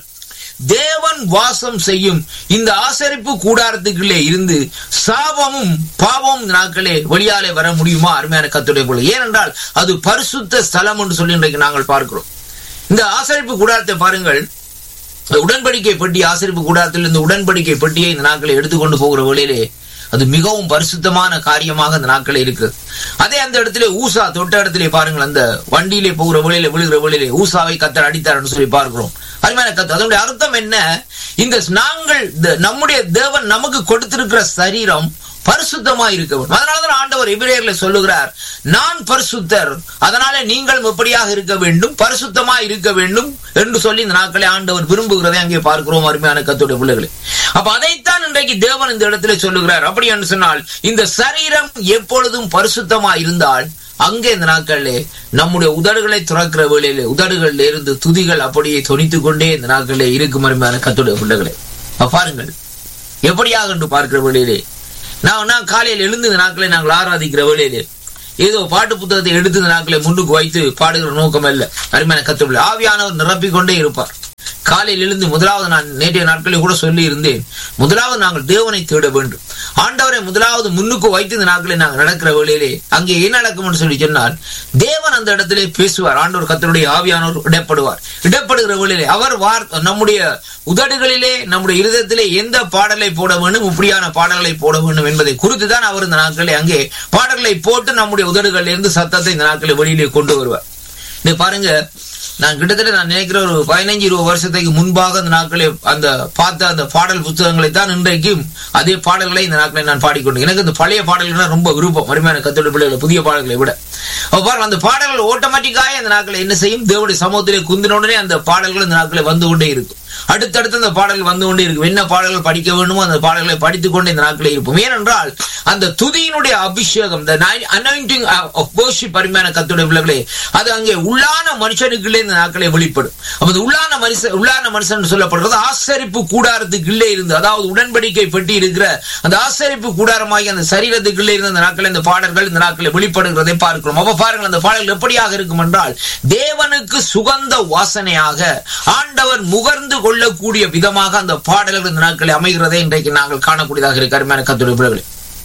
தேவன் வாசம் செய்யும் இந்த ஆசரிப்பு கூடாரத்துக்குள்ளே இருந்து சாபமும் பாவமும் இந்த நாட்களே வெளியாலே வர முடியுமா? அருமையான கர்த்தருடைய பிள்ளை, ஏனென்றால் அது பரிசுத்த ஸ்தலம் என்று சொல்லி இன்றைக்கு நாங்கள் பார்க்கிறோம். இந்த ஆசரிப்பு கூடாரத்தை பாருங்கள், உடன்படிக்கை பெட்டி, ஆசரிப்பு கூடாரத்தில் இந்த உடன்படிக்கை பெட்டியை இந்த நாட்களை எடுத்துக்கொண்டு போகிற வேளையிலே அது மிகவும் பரிசுத்தமான காரியமாக அந்த நாட்களே இருக்கிறது. அதே அந்த இடத்திலே ஊசா தொட்ட இடத்திலே பாருங்கள், அந்த வண்டியிலே போகிற வேளையிலே விழுகிற வேளையிலே ஊசாவை கர்த்தர் அடித்தார் என்று சொல்லி பார்க்கிறோம். அருமையான கர்த்தர், அதனுடைய அர்த்தம் என்ன? இந்த நாங்கள் நம்முடைய தேவன் நமக்கு கொடுத்திருக்கிற சரீரம் பரிசுத்தமா இருக்க வேண்டும். அதனாலதான் ஆண்டவர் எபிரேயர்ல சொல்லுகிறார், நான் பரிசுத்தர், அதனால நீங்கள் எப்படியாக இருக்க வேண்டும்? பரிசுத்தமா இருக்க வேண்டும் என்று சொல்லி இந்த நாட்களை ஆண்டவர் விரும்புகிறதை அங்கே பார்க்கிறோம். அருமையான கர்த்தருடைய பிள்ளைகளை, அப்ப அதைத்தான் இன்றைக்கு தேவன் இந்த இடத்துல சொல்லுகிறார். அப்படி என்று சொன்னால், இந்த சரீரம் எப்பொழுதும் பரிசுத்தமா இருந்தால் அங்கே இந்த நாட்களிலே நம்முடைய உதடுகளை துறக்கிற வேளையிலே உதடுகளில் இருந்து துதிகள் அப்படியே தொனித்துக் கொண்டே இந்த நாட்களிலே இருக்கும். அருமையான கர்த்தருடைய பிள்ளைகளை, பாருங்கள் எப்படியாக என்று பார்க்கிற வேளையிலே நான் நான் காலையில் எழுந்து இந்த நாட்களை நாங்கள் ஆராதிக்கிற வேளையிலே ஏதோ பாட்டு புத்தகத்தை எடுத்து இந்த நாட்களை முன்னுக்கு வைத்து பாடுகிற நோக்கம் அல்ல. அருமையான கர்த்தருடைய ஆவியானவர் நிரப்பிக் கொண்டே இருப்பார். காலையில் எழுந்து முதலாவது, நான் நேற்றைய நாட்களில் கூட சொல்லி இருந்தேன், முதலாவது நாங்கள் தேவனை தேட வேண்டும். ஆண்டவரை முதலாவது முன்னுக்கு வைத்து இந்த நாட்களை நாங்கள் நடக்கிற வேளையிலே அங்கே என்ன நடக்கும் என்று சொல்லி சொன்னால், தேவன் அந்த இடத்திலே பேசுவார். ஆண்டவர் கர்த்தருடைய ஆவியானவர் இடப்படுவார். இடப்படுகிற வேளையிலே அவர் வார் நம்முடைய உதடுகளிலே நம்முடைய இருதயத்திலே எந்த பாடலை போட வேண்டும், இப்படியான பாடல்களை போட வேண்டும் என்பதை குறித்து தான் அவர் இந்த நாட்களை அங்கே பாடல்களை போட்டு நம்முடைய உதடுகளில் இருந்து சத்தத்தை இந்த நாட்களை வெளியிலே கொண்டு வருவார். இதை பாருங்க, நான் கிட்டத்தட்ட நான் நினைக்கிற ஒரு பதினைஞ்சு இருபது வருஷத்துக்கு முன்பாக அந்த நாட்களை அந்த பார்த்த அந்த பாடல் புத்தகங்களை தான் இன்றைக்கும் அதே பாடல்களை இந்த நாட்களை நான் பாடிக்கொண்டேன். எனக்கு இந்த பழைய பாடல்கள் ரொம்ப விருப்பம். அருமையான கர்த்தருடைய பிள்ளைகளை, புதிய பாடல்களை விட பாருங்க, அந்த பாடல்கள் ஆட்டோமேட்டிக்காக அந்த நாட்களை என்ன செய்யும்? தேவனுடைய சமூகத்திலே குந்தினோடனே அந்த பாடல்கள் இந்த நாட்களை வந்து கொண்டே இருக்கும். அடுத்தடுத்து அந்த பாடல்கள் வந்து கொண்டே இருக்கும். என்ன பாடல்கள் படிக்க வேண்டுமோ அந்த பாடல்களை படித்துக் கொண்டே இந்த நாட்களே இருப்போம். ஏனென்றால் அந்த துதியினுடைய அபிஷேகம், அனாயிண்டிங் ஆஃப் வொர்ஷிப், அருமையான கர்த்தருடைய பிள்ளைகளே, அது அங்கே உள்ளான மனுஷனுக்குள்ளே இந்த நாட்களை வெளிப்படும். அப்ப உள்ளான மனுஷன் உள்ளான மனுஷன் சொல்லப்படுறது ஆசரிப்பு கூடாரத்துக்குள்ளே இருந்து, அதாவது உடன்படிக்கை பெட்டி இருக்கிற அந்த ஆசரிப்பு கூடாரமாகி அந்த சரீரத்துக்குள்ளே இருந்து அந்த நாட்களை இந்த பாடல்கள் இந்த நாட்களை வெளிப்படுகிறதை பார்க்கிறோம். அப்ப பாருங்கள், அந்த பாடல்கள் எப்படியாக இருக்கும் என்றால், தேவனுக்கு சுகந்த வாசனையாக ஆண்டவர் முகர்ந்து கொள்ளக்கூடிய விதமாக அந்த பாடல்கள் இந்த நாட்களை அமைகிறதை இன்றைக்கு நாங்கள் காணக்கூடியதாக இருக்கு. அருமையான கர்த்தருடைய பிள்ளைகளே,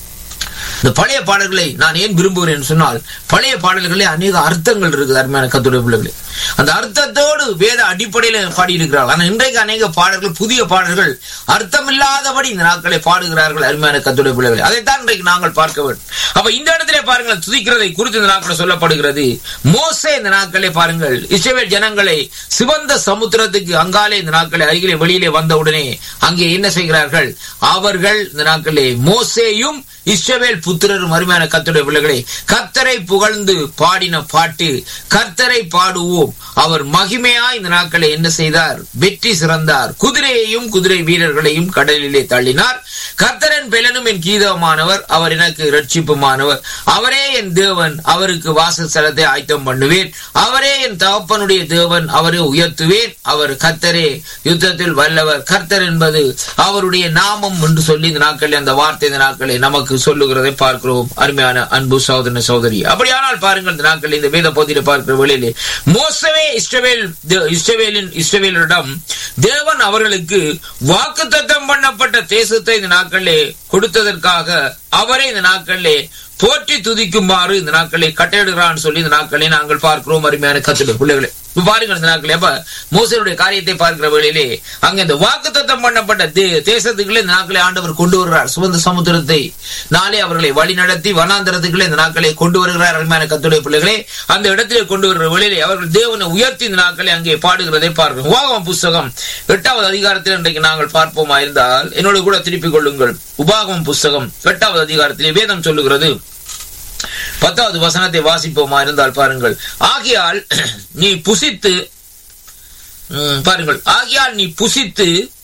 இந்த பழைய பாடல்களை நான் ஏன் விரும்புகிறேன் சொன்னால், பழைய பாடல்களே அநேக அர்த்தங்கள் இருக்குது. அருமையான கர்த்தருடைய பிள்ளைகளே, அந்த அர்த்தத்தோடு வேத அடிப்படையில் பாடியிருக்கிறார்கள். ஆனால் இன்றைக்கு அநேக பாடல்கள், புதிய பாடல்கள் அர்த்தமில்லாதபடி இந்த நாட்களை பாடுகிறார்கள். அருமையான கர்த்தருடைய பிள்ளைகளே, அதைத்தான் இன்றைக்கு நாங்கள் பார்க்க வேண்டும். அப்ப இந்த இடத்திலே பாருங்கள், துதிக்கிறதை குறித்து இந்த நாட்களை சொல்லப்படுகிறது. மோசே இந்த நாட்களை பாருங்கள், இஸ்ரவேல் ஜனங்களை சிவந்த சமுத்திரத்துக்கு அங்காலே இந்த நாட்களை அருகிலே வெளியிலே வந்தவுடனே அங்கே என்ன செய்கிறார்கள்? அவர்கள் இந்த நாட்களே மோசேயும் இஸ்ரவேல் புத்திரரும், அருமையான கர்த்தருடைய பிள்ளைகளே, கர்த்தரை புகழ்ந்து பாடின பாட்டு, கர்த்தரை பாடுவோம், அவர் மகிமையா இந்த நாட்களை என்ன செய்தார்? வெற்றி சிறந்தார். குதிரையையும் குதிரை வீரர்களையும் கடலிலே தள்ளினார். கர்த்தரின் பெலனும் என் கீதமானவர், அவர் எனக்கு இரட்சிப்புமானவர். அவரே என் தேவன், அவருக்கு வாசஸ்தலத்தை ஆயத்தம் பண்ணுவேன். அவரே என் தகப்பனுடைய தேவன், அவரை உயர்த்துவேன். அவர் கர்த்தரே, யுத்தத்தில் வல்லவர். கர்த்தர் என்பது அவருடைய நாமம் என்று சொல்லி இந்த நாட்களில் அந்த வார்த்தை இந்த நாட்களை நமக்கு சொல்லுகிறதை பார்க்கிறோம். அருமையான அன்பு சகோதரன் சகோதரி, அப்படியானால் பாருங்கள், இந்த நாட்களில் இந்த வேத பகுதியில் பார்க்கிற வேளையிலே மோசவே இஸ்ரவேல் இஸ்ரவேலின் இஸ்ரவேலிடம் தேவன் அவர்களுக்கு வாக்குத்தத்தம் பண்ணப்பட்ட தேசத்தை இந்த நாட்களிலே கொடுத்ததற்காக அவரை இந்த நாட்களிலே போற்றி துதிக்குமாறு இந்த நாட்களை கட்டளையிடுகிறான்னு சொல்லி இந்த நாட்களை நாங்கள் பார்க்கிறோம். அருமையான கர்த்தருடைய பிள்ளைகளே, இப்ப பாருங்கள் இந்த நாட்களே அப்ப மோசேயுடைய காரியத்தை பார்க்கிற வேளையிலே அங்க இந்த வாக்குத்தத்தம் பண்ணப்பட்ட தேசத்துக்குள்ளே இந்த நாட்களை ஆண்டவர் கொண்டு வருகிறார். சுதந்திர சமுத்திரத்தை நாளே அவர்களை வழி நடத்தி வனாந்தரத்துக்குள்ளே இந்த நாட்களை கொண்டு வருகிறார். அருமையான கர்த்தருடைய பிள்ளைகளே, அந்த இடத்திலே கொண்டு வருகிற வேளையிலே அவர்கள் தேவனை உயர்த்தி இந்த நாட்களை அங்கே பாடுகிறதை பார்க்கிறோம். உபாகமம் புஸ்தகம் எட்டாவது அதிகாரத்தில் இன்றைக்கு நாங்கள் பார்ப்போமா இருந்தால் என்னோடு கூட திருப்பிக் கொள்ளுங்கள். உபாகமம் புஸ்தகம் எட்டாவது அதிகாரத்திலே வேதம் சொல்லுகிறது, பத்தாவது வசனத்தை வாசிப்போமா இருந்தால் பாருங்கள். ஆகையால் நீ புசித்து பாருங்கள் ஆகையால் நீ புசித்து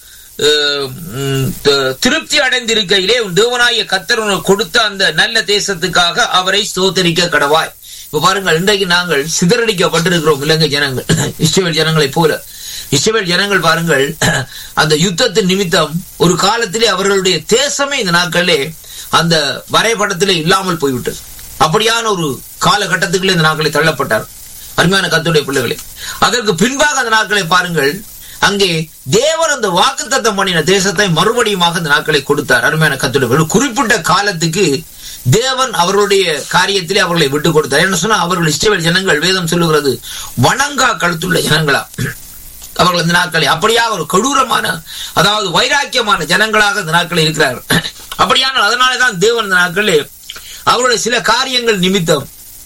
திருப்தி அடைந்திருக்கையிலே உன் தேவனாகிய கர்த்தர் உனக்கு கொடுத்த அந்த நல்ல தேசத்துக்காக அவரை ஸ்தோத்தரிக்க கடவாய். இப்ப பாருங்கள், இன்றைக்கு நாங்கள் சிதறடிக்கப்பட்டிருக்கிறோம் இலங்கை ஜனங்கள், இஸ்ரவேல் ஜனங்களை போல. இஸ்ரவேல் ஜனங்கள் பாருங்கள், அந்த யுத்தத்தின் நிமித்தம் ஒரு காலத்திலே அவர்களுடைய தேசமே இந்த நாட்களிலே அந்த வரைபடத்திலே இல்லாமல் போய்விட்டது. அப்படியான ஒரு காலகட்டத்துக்குள்ளே இந்த நாட்களை தள்ளப்பட்டார். அருமையான கர்த்தருடைய பிள்ளைகளே, அதற்கு பின்பாக அந்த நாட்களை பாருங்கள், அங்கே தேவன் அந்த வாக்குத்தத்தம் பண்ணின தேசத்தை மறுபடியுமாக இந்த நாட்களை கொடுத்தார். அருமையான கர்த்தருடைய பிள்ளைகளே, குறிப்பிட்ட காலத்துக்கு தேவன் அவர்களுடைய காரியத்திலே அவர்களை விட்டு கொடுத்தார். என்ன சொன்னா, அவர்கள் இஸ்ரவேல் ஜனங்கள் வேதம் சொல்லுகிறது வணங்கா கழுத்துள்ள ஜனங்களா அவர்கள் இந்த நாட்களை அப்படியாக ஒரு கொடூரமான அதாவது வைராக்கியமான ஜனங்களாக இந்த நாட்களை இருக்கிறார்கள். அப்படியானால் அதனாலேதான் தேவன் இந்த நாட்களே அவருடைய சில காரியங்கள் நிமித்தம்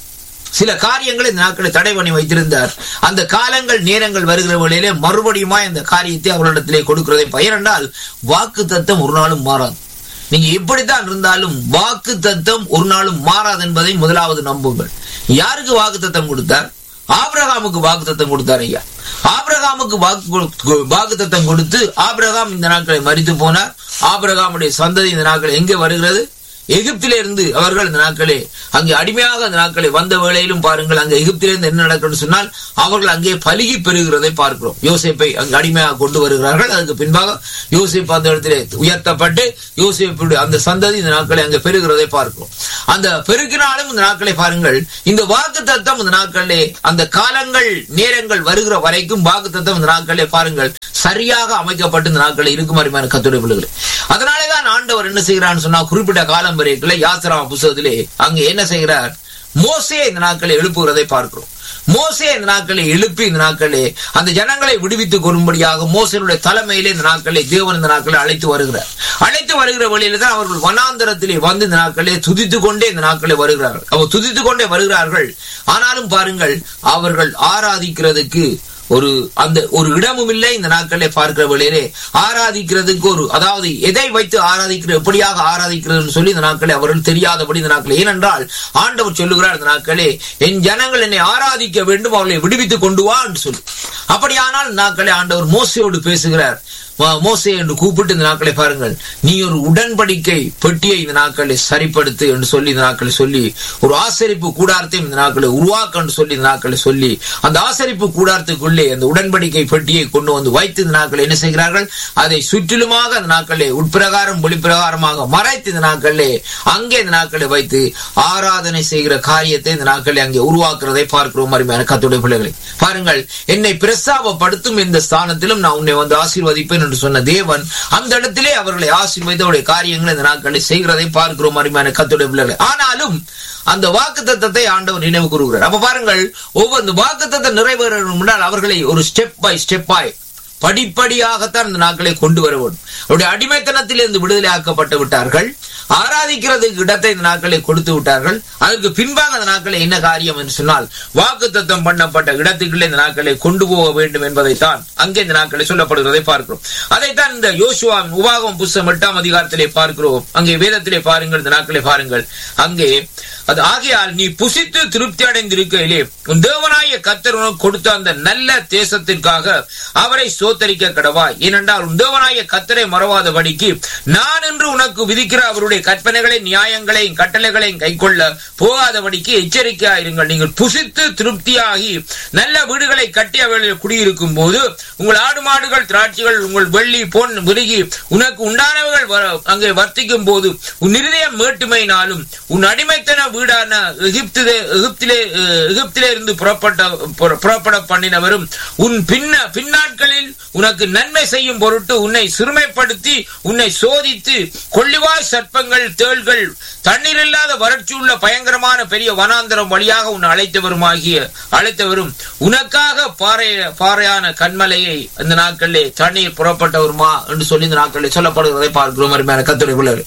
சில காரியங்களை இந்த நாட்களை தடை பண்ணி வைத்திருந்தார். அந்த காலங்கள் நேரங்கள் வருகிற வழியிலே மறுபடியுமா இந்த காரியத்தை அவர்களிடத்திலே கொடுக்கிறதை பயனென்றால் வாக்கு தத்தம் ஒரு நாளும் மாறாது. நீங்க எப்படித்தான் இருந்தாலும் வாக்கு தத்தம் ஒரு நாளும் மாறாது என்பதை முதலாவது நம்புங்கள். யாருக்கு வாக்கு தத்தம் கொடுத்தார்? ஆபிரகாமுக்கு வாக்கு தத்தம் கொடுத்தார். ஐயா, ஆபிரகாமுக்கு வாக்கு வாக்கு தத்தம் கொடுத்து ஆபிரகாம் இந்த நாட்களை மரித்து போனார். ஆபிரகாமுடைய சந்ததி இந்த நாட்கள் எங்கே வருகிறது? எகிப்திலே இருந்து அவர்கள் இந்த நாட்களே அங்கே அடிமையாக அந்த நாட்களை வந்த வேளையிலும் பாருங்கள், அங்கே எகிப்திலிருந்து என்ன நடக்கும் சொன்னால் அவர்கள் அங்கே பலுகி பெறுகிறதை பார்க்கிறோம். யோசேப்பை அங்கு அடிமையாக கொண்டு வருகிறார்கள். அதுக்கு பின்பாக யோசேப் அந்த இடத்திலே உயர்த்தப்பட்டு யோசேப்புடைய அந்த சந்ததி இந்த நாட்களை அங்கே பெறுகிறதை பார்க்கிறோம். அந்த பெருக்கினாலும் இந்த நாட்களை பாருங்கள், இந்த வாக்கு தத்தம் இந்த நாட்களே அந்த காலங்கள் நேரங்கள் வருகிற வரைக்கும் வாக்கு தத்தம் இந்த நாட்களே பாருங்கள் சரியாக அமைக்கப்பட்டு இந்த நாட்களை இருக்கும். அருமையான கர்த்தருடைய பிள்ளைகளே, அதனாலேதான் ஆண்டவர் என்ன செய்கிறான்னு சொன்னா குறிப்பிட்ட காலம் வரைக்குள்ள யாத்திராம புத்தகத்திலே அங்கே என்ன செய்கிறார்? மோசே இந்த நாட்களை எழுப்புகிறதை பார்க்கிறோம். மோசே இந்த நாட்களை எழுப்பி இந்த நாட்களே அந்த ஜனங்களை விடுவித்துக் கொள்ளும்படியாக மோசேனுடைய தலைமையிலே இந்த நாட்களை தேவன் இந்த நாட்களை அழைத்து வருகிறார். அழைத்து வருகிற வழியில தான் அவர்கள் வனாந்தரத்திலே வந்து இந்த நாட்களே துதித்துக் கொண்டே இந்த நாட்களை வருகிறார்கள். அவர் துதித்துக் கொண்டே வருகிறார்கள். ஆனாலும் பாருங்கள், அவர்கள் ஆராதிக்கிறதுக்கு ஒரு அந்த ஒரு இடமும் இல்லை. இந்த நாட்களை பார்க்கிற வழியிலே ஆராதிக்கிறதுக்கு ஒரு அதாவது எதை வைத்து ஆராதிக்கிற எப்படியாக ஆராதிக்கிறது சொல்லி இந்த நாட்களை அவர்கள் தெரியாதபடி இந்த நாட்களை, ஏனென்றால் ஆண்டவர் சொல்லுகிறார் இந்த நாட்களே என் ஜனங்கள் என்னை ஆராதிக்க வேண்டும், அவர்களை விடுவித்துக் கொண்டு வா என்று சொல்லி. அப்படியானால் நாட்களே ஆண்டவர் மோசையோடு பேசுகிறார். மோசே என்று கூப்பிட்டு இந்த நாட்களை பாருங்கள், நீ ஒரு உடன்படிக்கை பெட்டியை இந்த நாட்களை சரிப்படுத்து என்று சொல்லி இந்த நாட்களை சொல்லி ஒரு ஆசரிப்பு கூடாரத்தையும் இந்த நாட்களை உருவாக்க என்று சொல்லி இந்த நாட்களை சொல்லி அந்த ஆசரிப்பு கூடாரத்துக்குள்ளே அந்த உடன்படிக்கை பெட்டியை கொண்டு வந்து வைத்து இந்த நாட்களை என்ன செய்கிறார்கள்? அதை சுற்றிலுமாக அந்த நாட்களே உட்பிரகாரம் வெளிப்பிரகாரமாக மறைத்து இந்த நாட்களே அங்கே இந்த நாட்களை வைத்து ஆராதனை செய்கிற காரியத்தை இந்த நாட்களை அங்கே உருவாக்குறதை பார்க்கிறோம். அருமையான கர்த்தருடைய பிள்ளைகளை பாருங்கள், என்னை பிரஸ்தாபப்படுத்தும் இந்த ஸ்தானத்திலும் நான் உன்னை வந்து ஆசீர்வதிப்பேன் என்று சொன்ன தேவன் அந்த இடத்திலே அவர்களை ஆசீர்வதித்து அவருடைய காரியங்களை இந்த நாட்களை செய்கிறதை பார்க்கிறோம். அருமையான கர்த்தருடைய பிள்ளைகளை, ஆனாலும் அந்த வாக்குத்தத்தத்தை ஆண்டவர் நினைவு கூறுகிறார். அப்ப பாருங்கள், ஒவ்வொரு வாக்குத்தத்தம் நிறைவேறும் முன்னால் அவர்களை ஒரு ஸ்டெப் பை ஸ்டெப்பாய் படிப்படியாகத்தான் இந்த நாட்களை கொண்டு வர வேண்டும். அவருடைய அடிமைத்தனத்திலிருந்து விடுதலை ஆக்கப்பட்டு விட்டார்கள். ஆராதிக்கிறதுக்கு இடத்தை இந்த நாட்களை கொடுத்து விட்டார்கள். அதற்கு பின்பாக அந்த நாட்களை என்ன காரியம் என்று சொன்னால் வாக்குத்தத்தம் பண்ணப்பட்ட இடத்துக்குள்ளே இந்த நாட்களை கொண்டு போக வேண்டும் என்பதைத்தான் அங்கே இந்த நாட்களை சொல்லப்படுகிறதை பார்க்கிறோம். அதைத்தான் இந்த யோசுவா உபாகமம் புஸ்தகம் எட்டாம் அதிகாரத்திலே பார்க்கிறோம். அங்கே வேதத்திலே பாருங்கள், இந்த நாட்களை பாருங்கள், அங்கே அது ஆகையால் நீ புசித்து திருப்தி அடைந்திருக்கையிலே உன் தேவனாகிய கர்த்தர் உனக்கு கொடுத்த அந்த நல்ல தேசத்திற்காக அவரை ஸ்தோத்தரிக்க கடவாய். ஏனென்றால் உன் தேவனாகிய கர்த்தரை மறவாதபடிக்கு நான் என்று உனக்கு விதிக்கிற அவருடைய கற்பனைகளை நியாயங்களையும் கட்டளைகளையும் கைக்கொள்ள போகாதபடிக்கு எச்சரிக்கையாயிருங்கள். நீங்கள் புசித்து திருப்தியாகி நல்ல வீடுகளை கட்டி அவர்களில் குடியிருக்கும் போது உங்கள் ஆடு மாடுகள் திராட்சைகள் உங்கள் வெள்ளி பொன் விருகி உனக்கு உண்டானவர்கள் அங்கே வர்த்திக்கும் போது உன் இருதயம் மேட்டுமையினாலும் உன் அடிமைத்தன வீடான எகிப்திலே எகிப்திலே எகிப்திலே இருந்து புறப்பட்ட புறப்பட பண்ணினவரும் உன் பின்ன பின்னாட்களில் உனக்கு நன்மை செய்யும் பொருட்டு உன்னை சிறுமைப்படுத்தி உன்னை சோதித்து கொள்ளிவாய் சர்ப்பங்கள் சிங்கங்கள், தேள்கள், தண்ணீர் இல்லாத வறட்சி உள்ள பயங்கரமான பெரிய வனாந்தரம் வழியாக உன்னை அழைத்தவருமாகிய அழைத்தவரும் உனக்காக பாறை பாறையான கண்மலையை இந்த நாட்களிலே தண்ணீர் புறப்பட்டவருமா என்று சொல்லி இந்த நாட்களில் சொல்லப்படுவதை பார்க்கிறோம். அருமையான கர்த்தருடைய பிள்ளைகளே,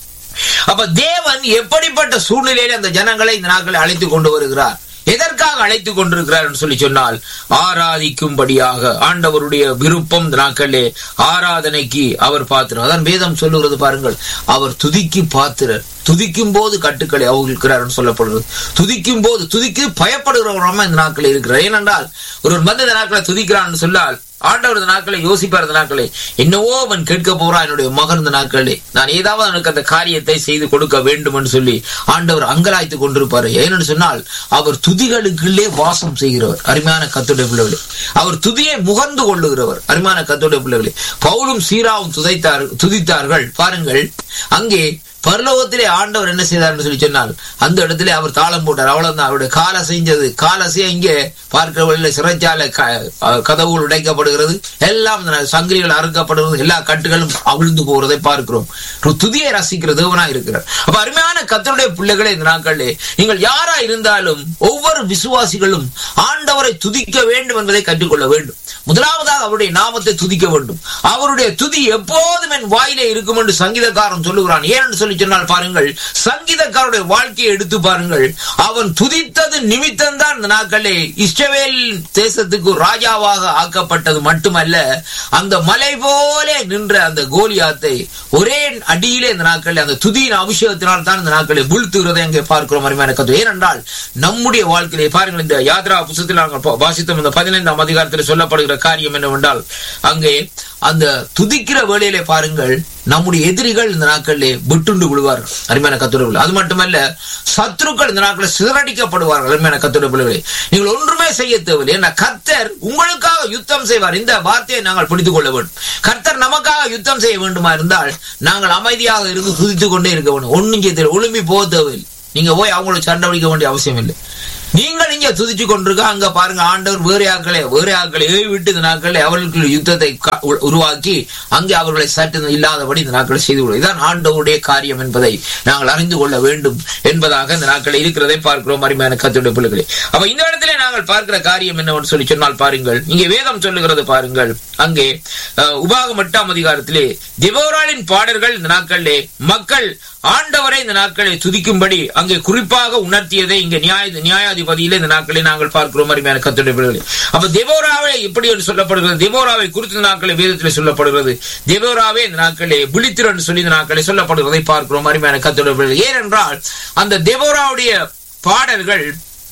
அப்ப தேவன் எப்படிப்பட்ட சூழ்நிலையில அந்த ஜனங்களை இந்த நாட்களை அழைத்துக் கொண்டு வருகிறார், எதற்காக அழைத்துக் கொண்டிருக்கிறார் என்று சொல்லி சொன்னால், ஆராதிக்கும்படியாக. ஆண்டவருடைய விருப்பம் இந்த நாட்களிலே ஆராதனைக்கு அவர் பாத்திரம். அதான் வேதம் சொல்லுகிறது பாருங்கள், அவர் துதிக்கு பாத்திரர். துதிக்கும் போது கட்டுக்களை அவுழ்கிறார் சொல்லப்படுகிறது. துதிக்கும் போது துதிக்கு பயப்படுகிறவராம இந்த நாட்களில் இருக்கிறார். ஏனென்றால் ஒரு மந்த இந்த நாட்களை துதிக்கிறான் சொன்னால் ஆண்டவர் இந்த நாட்களை யோசிப்பார். இந்த நாட்களை என்னவோ அவன் கேட்க போறான் என்னுடைய மகன் இந்த நாட்களே, நான் ஏதாவது அவனுக்கு அந்த காரியத்தை செய்து கொடுக்க வேண்டும் என்று சொல்லி ஆண்டவர் அங்கலாய்த்து கொண்டிருப்பார். ஏனென்று சொன்னால் அவர் துதிகளுக்குள்ளே வாசம் செய்கிறவர். அருமையான கர்த்தருடைய பிள்ளைகளே, அவர் துதியை முகர்ந்து கொள்ளுகிறவர். அருமையான கர்த்தருடைய பிள்ளைகளே, பவுலும் சீராவும் துதைத்தார் துதித்தார்கள் பாருங்கள். அங்கே பரலோகத்திலே ஆண்டவர் என்ன செய்தார் என்று சொல்லி சொன்னால் அந்த இடத்திலே அவர் தாளம் போட்டார். அவ்வளவுதான். அவருடைய கால செஞ்சது காலசே இங்கே பார்க்கிறவர்களில் சிறைச்சாலை கதவுகள் உடைக்கப்படுகிறது, எல்லாம் சங்கிலிகள் அறுக்கப்படுகிறது, எல்லா கட்டுகளும் அவிழ்ந்து போகிறதை பார்க்கிறோம். துதியை ரசிக்கிற தேவனா இருக்கிறார். அப்ப அருமையான கர்த்தருடைய பிள்ளைகளே, இந்த நாட்களிலே நீங்கள் யாரா இருந்தாலும் ஒவ்வொரு விசுவாசிகளும் ஆண்டவரை துதிக்க வேண்டும் என்பதை கற்றுக்கொள்ள வேண்டும். முதலாவதாக அவருடைய நாமத்தை துதிக்க வேண்டும். அவருடைய துதி எப்போதும் என் வாயிலே இருக்கும் என்று சங்கீதக்காரன் சொல்லுகிறான். ஏனென்று சொல்லி சொன்னால் பாருங்கள், சங்கீதக்காரருடைய வாழ்க்கையை எடுத்து பாருங்கள். அவன் துதித்தது நிமித்தம் தான் இந்த நாட்களே இஸ்ரவேல் தேசத்துக்கு ராஜாவாக ஆக்கப்பட்டது மட்டுமல்ல, அந்த மலை போல நின்ற அந்த கோலியாத்தை ஒரே அடியிலே இந்த நாட்களில் அந்த துதியின் அபிஷேகத்தினால் தான் இந்த நாட்களை வீழ்த்துகிறதை அங்கே பார்க்கிறோம். அருமையான கர்த்தர், ஏனென்றால் நம்முடைய வாழ்க்கையிலே பாருங்கள், இந்த யாத்ரா புத்தகத்தில் நாங்கள் வாசித்தோம் இந்த பதினைந்தாம் அதிகாரத்தில் சொல்லப்படுகிற காரியம் என்னவென்றால், அங்கே அந்த துதிக்கிற வேளையிலே பாருங்கள் நம்முடைய எதிரிகள் இந்த நாட்களிலே விட்டுண்டு விடுவார்கள். அருமையான கர்த்தருடைய, அது மட்டுமல்ல சத்துருக்கள் இந்த நாட்களில் சிதறடிக்கப்படுவார்கள். அருமையான கர்த்தருடைய, நீங்கள் ஒன்றுமே செய்ய தேவையில்லை. ஏன்னா கர்த்தர் உங்களுக்காக யுத்தம் செய்வார். இந்த வார்த்தையை நாங்கள் பிடித்துக் கொள்ள வேண்டும். கர்த்தர் நமக்காக யுத்தம் செய்ய வேண்டுமா இருந்தால் நாங்கள் அமைதியாக இருந்து துதித்துக் கொண்டே இருக்க வேண்டும். ஒன்னும் செய்ய ஒழும்பி போக தேவையில்லை. நீங்க போய் அவங்களுக்கு சண்டை பிடிக்க வேண்டிய அவசியம் இல்லை. நீங்கள் இங்க துதிச்சு கொண்டிருக்க அங்க பாருங்க, ஆண்டவர் வேறு ஆக்களை வேறு ஆக்களை விட்டு இந்த நாட்களை அவர்களுக்கு யுத்தத்தை உருவாக்கி அங்கே அவர்களை சற்று இல்லாதபடி இந்த நாட்களை செய்து கொள்வது. இதுதான் ஆண்டவருடைய காரியம் என்பதை நாங்கள் அறிந்து கொள்ள வேண்டும் என்பதாக இந்த நாட்களை இருக்கிறதை பார்க்கிறோம். அருமையான கர்த்தருடைய பிள்ளைகளே, அப்ப இந்த இடத்திலே நாங்கள் பார்க்கிற காரியம் என்னவென்று சொல்லி சொன்னால் பாருங்கள், இங்கே வேதம் சொல்லுகிறது பாருங்கள். அங்கே உபாகமம் எட்டாம் அதிகாரத்திலே தெபோராளின் பாடல்கள் இந்த நாட்களிலே மக்கள் ஆண்டவரை இந்த நாட்களை துதிக்கும்படி அங்கே குறிப்பாக உணர்த்தியதை இங்கே நியாய நியாயாதிபதியிலே இந்த நாட்களை நாங்கள் பார்க்கிறோம். அருமையான கர்த்தருடைய பிள்ளைகளே, அப்ப தெபோராவை எப்படி என்று சொல்லப்படுகிறது, தெபோராவை குறித்த நாட்களை வேதத்திலே சொல்லப்படுகிறது. தெபோராவே இந்த நாட்களே விழித்திரு என்று சொல்லி இந்த நாட்களை சொல்லப்படுவதை பார்க்கிறோம். அருமையான கர்த்தருடைய பிள்ளைகளே, ஏனென்றால் அந்த தெபோராவுடைய பாடல்கள்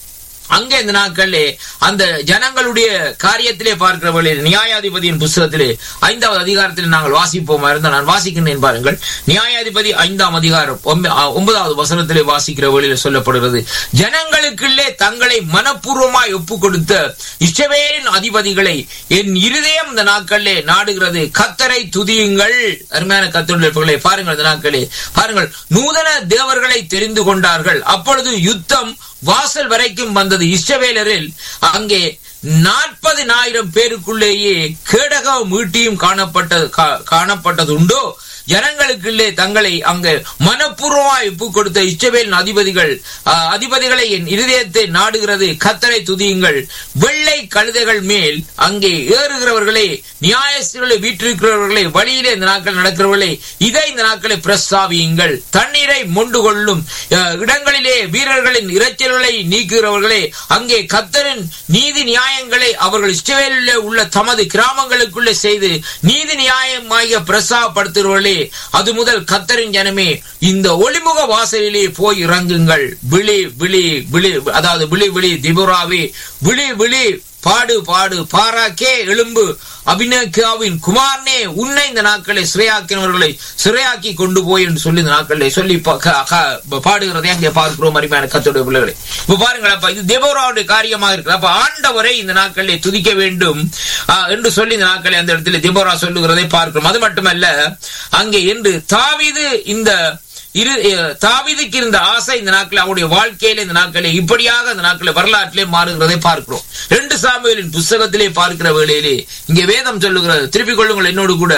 அங்கே இந்த நாட்களிலே அந்த ஜனங்களுடைய காரியத்திலே பார்க்கிறவர்கள் நியாயாதிபதியின் புத்தகத்திலே ஐந்தாவது அதிகாரத்தில் நாங்கள் வாசிப்போமா இருந்தால் நான் வாசிக்கின்றேன் பாருங்கள். நியாயாதிபதி ஐந்தாம் அதிகாரம் ஒன்பதாவது வசனத்திலே வாசிக்கிற வழியில் சொல்லப்படுகிறது, ஜனங்களுக்குள்ளே தங்களை மனப்பூர்வமாய் ஒப்பு கொடுத்த இஸ்ரவேலின் அதிபதிகளை என் இருதயம் இந்த நாட்களிலே நாடுகிறது, கர்த்தரை துதியுங்கள். அருமையான கர்த்தருடைய பாருங்கள், இந்த நாட்களே பாருங்கள், நூதன தேவர்களை தெரிந்து கொண்டார்கள். அப்பொழுது யுத்தம் வாசல் வரைக்கும் வந்தது. இஸ்ரவேலரில் அங்கே நாற்பதினாயிரம் பேருக்குள்ளேயே கேடகம் ஈட்டியும் காணப்பட்டது காணப்பட்டது உண்டோ? ஜனங்களுக்குள்ளே தங்களை அங்கே மனப்பூர்வமாய் ஒப்பு கொடுத்த இஸ்ரவேலின் அதிபதிகள் அதிபதிகளை என் இருதயத்தை நாடுகிறது, கர்த்தரை துதியுங்கள். வெள்ளை கழுதைகள் மேல் அங்கே ஏறுகிறவர்களே, நியாயஸ்தர்களை வீற்றிருக்கிறவர்களே, வழியிலே இந்த நாட்கள் நடக்கிறவர்களே, இதை இந்த நாட்களை பிரஸ்தாபியுங்கள். தண்ணீரை மொண்டு கொள்ளும் இடங்களிலே வீரர்களின் இறைச்சல்களை நீக்குகிறவர்களே, அங்கே கர்த்தரின் நீதி நியாயங்களை அவர்கள் இஸ்ரவேலிலே உள்ள தமது கிராமங்களுக்குள்ளே செய்து நீதி நியாயமாக பிரஸ்தாபப்படுத்துகிறவர்களே, அது முதல் கர்த்தரின் ஜனமே இந்த ஒளிமுக வாசலிலே போய் இறங்குங்கள். விழி விழி விழி அதாவது விழி விழி திபோராவே விழி விழி பாடு பாடு பாராக்கே எழும்பு அபினேகாவின் குமாரனே, உன்னை இந்த நாட்களை சிறையாக்கினவர்களை சிறையாக்கி கொண்டு போய் என்று சொல்லி இந்த நாட்களை சொல்லி பாடுகிறதை அங்கே பார்க்கிறோம். அருமையான கர்த்தருடைய பிள்ளைகளை, இப்ப பாருங்கள், அப்ப இது தெபோராவுடைய காரியமாக இருக்கு. அப்ப ஆண்டவரை இந்த நாட்களை துதிக்க வேண்டும் என்று சொல்லி இந்த நாட்களை அந்த இடத்துல தெபோரா சொல்லுகிறதை பார்க்கிறோம். அது மட்டுமல்ல, அங்கே என்று தாவீது இந்த இரு தாவீதுக்கு இருந்த ஆசை இந்த நாட்களில் அவருடைய வாழ்க்கையில இந்த நாட்களில் இப்படியாக இந்த நாட்களில் வரலாற்றிலே மாறுகிறதை பார்க்கிறோம். ரெண்டு சாமுவேலின் புத்தகத்திலே பார்க்கிற வேளையிலே இங்கே வேதம் சொல்லுகிறது, திருப்பிக் கொள்ளுங்கள் என்னோடு கூட,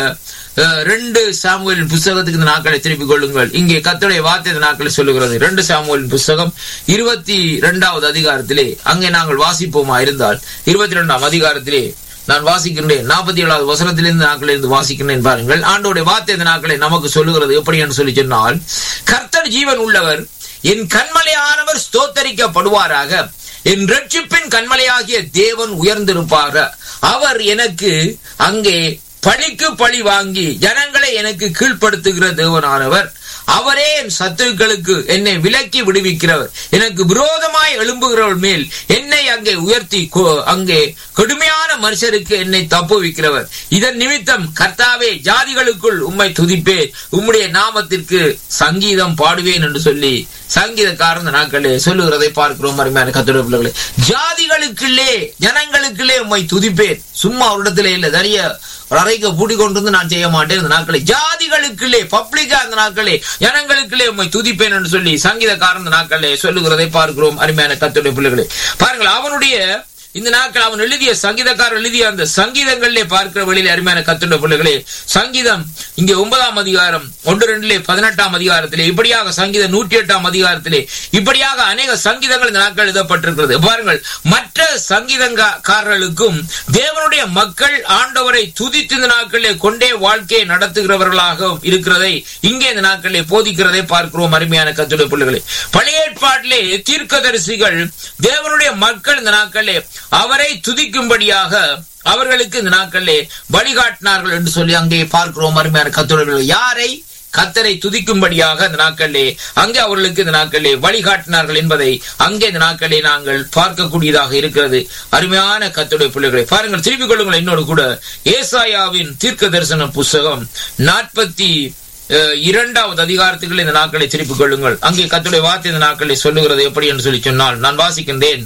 ரெண்டு சாமுவேலின் புஸ்தகத்துக்கு இந்த நாட்களை திருப்பிக் கொள்ளுங்கள். இங்கே கர்த்தருடைய வார்த்தை இந்த நாட்களை சொல்லுகிறது. ரெண்டு சாமுவேலின் புஸ்தகம் இருபத்தி இரண்டாவது அதிகாரத்திலே அங்கே நாங்கள் வாசிப்போமா இருந்தால் இருபத்தி இரண்டாம் அதிகாரத்திலே நான் வாசிக்கின்றேன். நாற்பத்தி ஏழாவது வசனத்திலிருந்து நாட்களில் இருந்து வாசிக்கின்றேன். பாருங்கள், ஆண்டோடைய வார்த்தை இந்த நாட்களை நமக்கு சொல்லுகிறது. எப்படி என்று சொல்லி சொன்னால், கர்த்தர் ஜீவன் உள்ளவர், என் கண்மலையானவர் ஸ்தோத்தரிக்கப்படுவாராக, என் ரட்சிப்பின் கண்மலையாகிய தேவன் உயர்ந்திருப்பார். அவர் எனக்கு அங்கே பழிக்கு பழி வாங்கி ஜனங்களை எனக்கு கீழ்ப்படுத்துகிற தேவனானவர். அவரே என் சத்துருக்களுக்கு என்னை விலக்கி விடுவிக்கிறவர். எனக்கு விரோதமாய் எழும்புகிறவர்கள் மேல் என்னை அங்கே உயர்த்தி அங்கே கடுமையான மனுஷருக்கு என்னை தப்புவிக்கிறவர். இதன் நிமித்தம் கர்த்தாவே, ஜாதிகளுக்குள் உம்மை துதிப்பேன், உம்முடைய நாமத்திற்கு சங்கீதம் பாடுவேன் என்று சொல்லி சங்கீதக்காரன் நாட்களே சொல்லுகிறதை பார்க்கிறோம். அருமையான கர்த்தருடைய பிள்ளைகளே, ஜாதிகளுக்குள்ளே ஜனங்களுக்குள்ளே உம்மை துதிப்பேன். சும்மா ஒரு இடத்துல இல்ல, நிறைய அறைக்கு பூட்டி கொண்டு வந்து நான் செய்ய மாட்டேன். இந்த நாட்களை ஜாதிகளுக்குள்ளே பப்ளிக்கா அந்த நாட்களே ஜனங்களுக்குள்ளே உம்மை துதிப்பேன் என்று சொல்லி சங்கீதக்காரன் நாட்களே சொல்லுகிறதை பார்க்கிறோம். அருமையான கர்த்தருடைய பிள்ளைகளே, பாருங்கள், அவனுடைய இந்த நாட்கள் அவன் எழுதிய சங்கீதக்காரர் எழுதிய அந்த சங்கீதங்களிலே பார்க்கிற வழியிலே அருமையான கர்த்தருடைய பிள்ளைகளே, சங்கீதம் இங்கே ஒன்பதாம் அதிகாரம் ஒன்று ரெண்டிலே பதினெட்டாம் அதிகாரத்திலே இப்படியாக, சங்கீதம் நூற்றி எட்டாம் அதிகாரத்திலே இப்படியாக அநேக சங்கீதங்கள் இந்த நாட்கள் எழுதப்பட்டிருக்கிறது. பாருங்கள், மற்ற சங்கீதக்காரர்களுக்கும் தேவனுடைய மக்கள் ஆண்டவரை துதித்து இந்த நாட்களிலே கொண்டே வாழ்க்கையை நடத்துகிறவர்களாக இருக்கிறதை இங்கே இந்த நாட்களிலே போதிக்கிறதை பார்க்கிறோம். அருமையான கர்த்தருடைய பிள்ளைகளே, பழைய ஏற்பாட்டிலே தீர்க்கதரிசிகள் தேவனுடைய மக்கள் இந்த நாட்களிலே அவரை துதிக்கும்படியாக அவர்களுக்கு இந்த நாட்களிலே வழிகாட்டினார்கள் என்று சொல்லி அங்கே பார்க்கிறோம். அருமையான கர்த்தருடைய யாரை கர்த்தரை துதிக்கும்படியாக இந்த நாட்களிலே அங்கே அவர்களுக்கு இந்த நாட்களிலே வழிகாட்டினார்கள் என்பதை அங்கே இந்த நாட்களிலே நாங்கள் பார்க்கக்கூடியதாக இருக்கிறது. அருமையான கர்த்தருடைய பிள்ளைகளை பாருங்கள், திருப்பிக் கொள்ளுங்கள் என்னோடு கூட ஏசாயாவின் தீர்க்க தரிசன புஸ்தகம் நாற்பத்தி இரண்டாவது அதிகாரத்துக்குள்ள இந்த நாட்களை திருப்பிக் கொள்ளுங்கள். அங்கே கர்த்தருடைய வார்த்தை இந்த நாட்களை சொல்லுகிறது. எப்படி என்று சொல்லி சொன்னால், நான் வாசிக்கின்றேன்.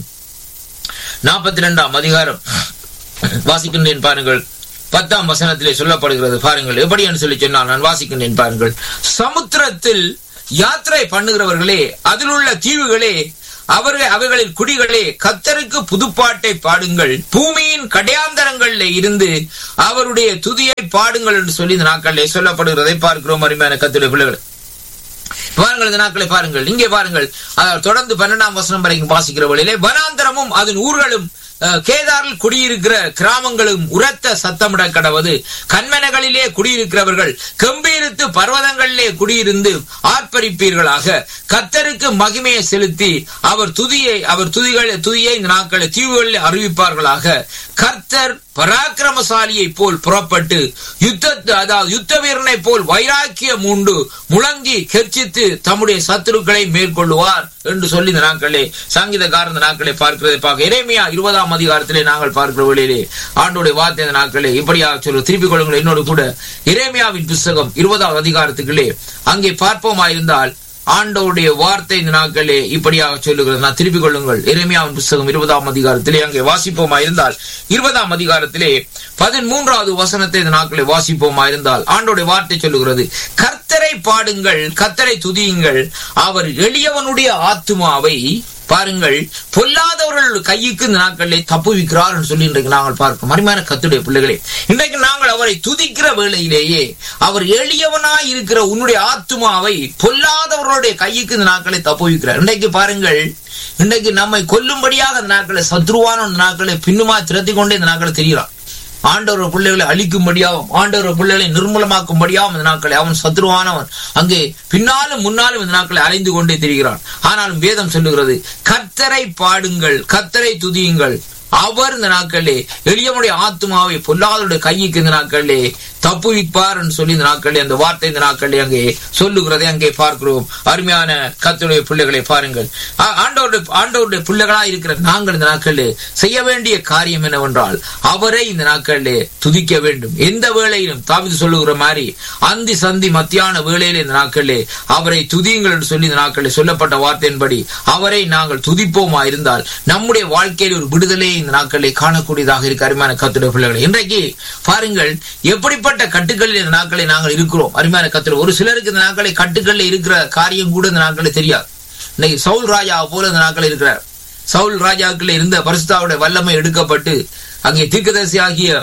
நாற்பத்தி இரண்டாம் அதிகாரம் வாசிக்கின்றேன். பாருங்கள், பத்தாம் வசனத்திலே சொல்லப்படுகிறது. பாருங்கள், எப்படி என்று சொல்லி சொன்னால், நான் வாசிக்கின்றேன். பாருங்கள், சமுத்திரத்தில் யாத்திரை பண்ணுகிறவர்களே, அதில் உள்ள தீவுகளே, அவர்கள் அவைகளில் குடிகளே, கர்த்தருக்கு புதுப்பாட்டை பாடுங்கள், பூமியின் கடையாந்தரங்களில் இருந்து அவருடைய துதியை பாடுங்கள் என்று சொல்லி இந்த நாட்களிலே சொல்லப்படுகிறதை பார்க்கிறோம். அருமையான கர்த்தருடைய பிள்ளைகள், பாருங்கள், இந்த நாட்களை பாருங்கள். இங்கே பாருங்கள், தொடர்ந்து பன்னெண்டாம் வசனம் வரைக்கும் வாசிக்கிற வழியிலே, வனாந்தரமும் அதன் ஊர்களும் கேதாரில் குடியிருக்கிற கிராமங்களும் உரத்த சத்தமிட கடவது. கண்மனைகளிலே குடியிருக்கிறவர்கள் கம்பீரித்து பர்வதங்களிலே குடியிருந்து ஆர்ப்பரிப்பீர்களாக. கர்த்தருக்கு மகிமையை செலுத்தி அவர் துதியை அவர் துதிகளை துதியை இந்த நாட்களை தீவுகளில் அறிவிப்பார்களாக. கர்த்தர் பராக்கிரமசாலியை போல் புறப்பட்டு யுத்த அதாவது யுத்த வீரனை போல் வைராக்கியம் உண்டு முழங்கி கெர்ச்சித்து தம்முடைய சத்துருக்களை மேற்கொள்ளுவார் என்று சொல்லி இந்த நாட்களே சங்கீதக்காரர் இந்த நாட்களை பார்க்கிறதை பார்க்க எரேமியா இருபதாம் அதிகாரத்திலே நாங்கள் பார்க்கிற வழியிலே ஆண்டோடைய வார்த்தை இந்த நாட்களே இப்படியாக சொல்ல திருப்பிக் கொள்ளுங்கள் என்னோடு கூட. எரேமியாவின் புஸ்தகம் இருபதாவது அதிகாரத்துக்குள்ளே அங்கே பார்ப்போமாயிருந்தால் ஆண்டவருடைய வார்த்தை இந்த நாட்களே இப்படியாக சொல்லுகிறது. நான் திருப்பிக் கொள்ளுங்கள். எரேமியாவின் புஸ்தகம் இருபதாம் அதிகாரத்திலே அங்கே வாசிப்போமா இருந்தால் இருபதாம் அதிகாரத்திலே பதிமூன்றாவது வசனத்தை இந்த நாட்களை வாசிப்போமா இருந்தால் ஆண்டவருடைய வார்த்தை சொல்லுகிறது, கர்த்தரை பாடுங்கள், கர்த்தரை துதியுங்கள், அவர் எளியவனுடைய ஆத்துமாவை பாருங்கள் பொல்லாதவர்கள் கைக்கு இந்த நாட்களிலே தப்புவிக்கிறார் என்று சொல்லி இன்றைக்கு நாங்கள் பார்க்கிறோம். அருமையான கர்த்தருடைய பிள்ளைகளே, இன்றைக்கு நாங்கள் அவரை துதிக்கிற வேளையிலேயே அவர் எளியவனாய் இருக்கிற உன்னுடைய ஆத்துமாவை பொல்லாதவர்களுடைய கைக்கு இந்த நாட்களை தப்புவிக்கிறார். இன்றைக்கு பாருங்கள், இன்றைக்கு நம்மை கொல்லும்படியாக இந்த நாட்களை சத்ருவான நாட்களை பின்னுமா திரட்டி கொண்டே இந்த நாட்களை தெரிகிறான். ஆண்டவர் பிள்ளைகளை அழிக்கும்படியாகவும் ஆண்டவர் பிள்ளைகளை நிர்மூலமாக்கும்படியாகவும் இந்த நாட்களை அவன் சத்ருவானவன் அங்கே பின்னாலும் முன்னாலும் இந்த நாட்களை அலைந்து கொண்டே திரிகிறான். ஆனாலும் வேதம் சொல்லுகிறது, கர்த்தரை பாடுங்கள், கர்த்தரை துதியுங்கள், அவர் இந்த நாட்களே எளியவனுடைய ஆத்துமாவை பொல்லாதவருடைய கைக்கு இந்த நாட்களே தப்புவிப்பார் என்று சொல்லி இந்த நாட்களே அந்த வார்த்தை இந்த நாட்களே அங்கே சொல்லுகிறதை அங்கே பார்க்கிறோம். அருமையான கர்த்தருடைய பிள்ளைகளை பாருங்கள், ஆண்டவருடைய ஆண்டவருடைய பிள்ளைகளா இருக்கிற நாங்கள் இந்த நாட்களே செய்ய வேண்டிய காரியம் என்னவென்றால் அவரை இந்த நாட்களே துதிக்க வேண்டும். எந்த வேளையிலும் தாவீது சொல்லுகிற மாதிரி அந்தி சந்தி மத்தியான வேளையில இந்த நாட்களே அவரை துதியுங்கள் என்று சொல்லி இந்த நாட்களே சொல்லப்பட்ட வார்த்தையின்படி அவரை நாங்கள் துதிப்போமா இருந்தால் நம்முடைய வாழ்க்கையில் ஒரு விடுதலை இந்த நாட்களை காணக்கூடியதாக இருக்கு. அருமையான கர்த்தருடைய பிள்ளைகளை, இன்றைக்கு பாருங்கள் எப்படிப்பட்ட கட்டுக்களில் இந்த நாட்களை நாங்கள் இருக்கிறோம். அருமையான கர்த்தர், ஒரு சிலருக்கு இந்த நாட்களை கட்டுக்களில் இருக்கிற காரியம் கூட இந்த நாட்களை தெரியாது. இன்னைக்கு சவுல் ராஜா போல இந்த நாட்கள் இருக்கிறார். சவுல் ராஜாக்கள் இருந்த பரிசுத்தாவுடைய வல்லமை எடுக்கப்பட்டு அங்கே தீர்க்கதரிசி ஆகிய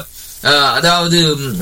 அதாவது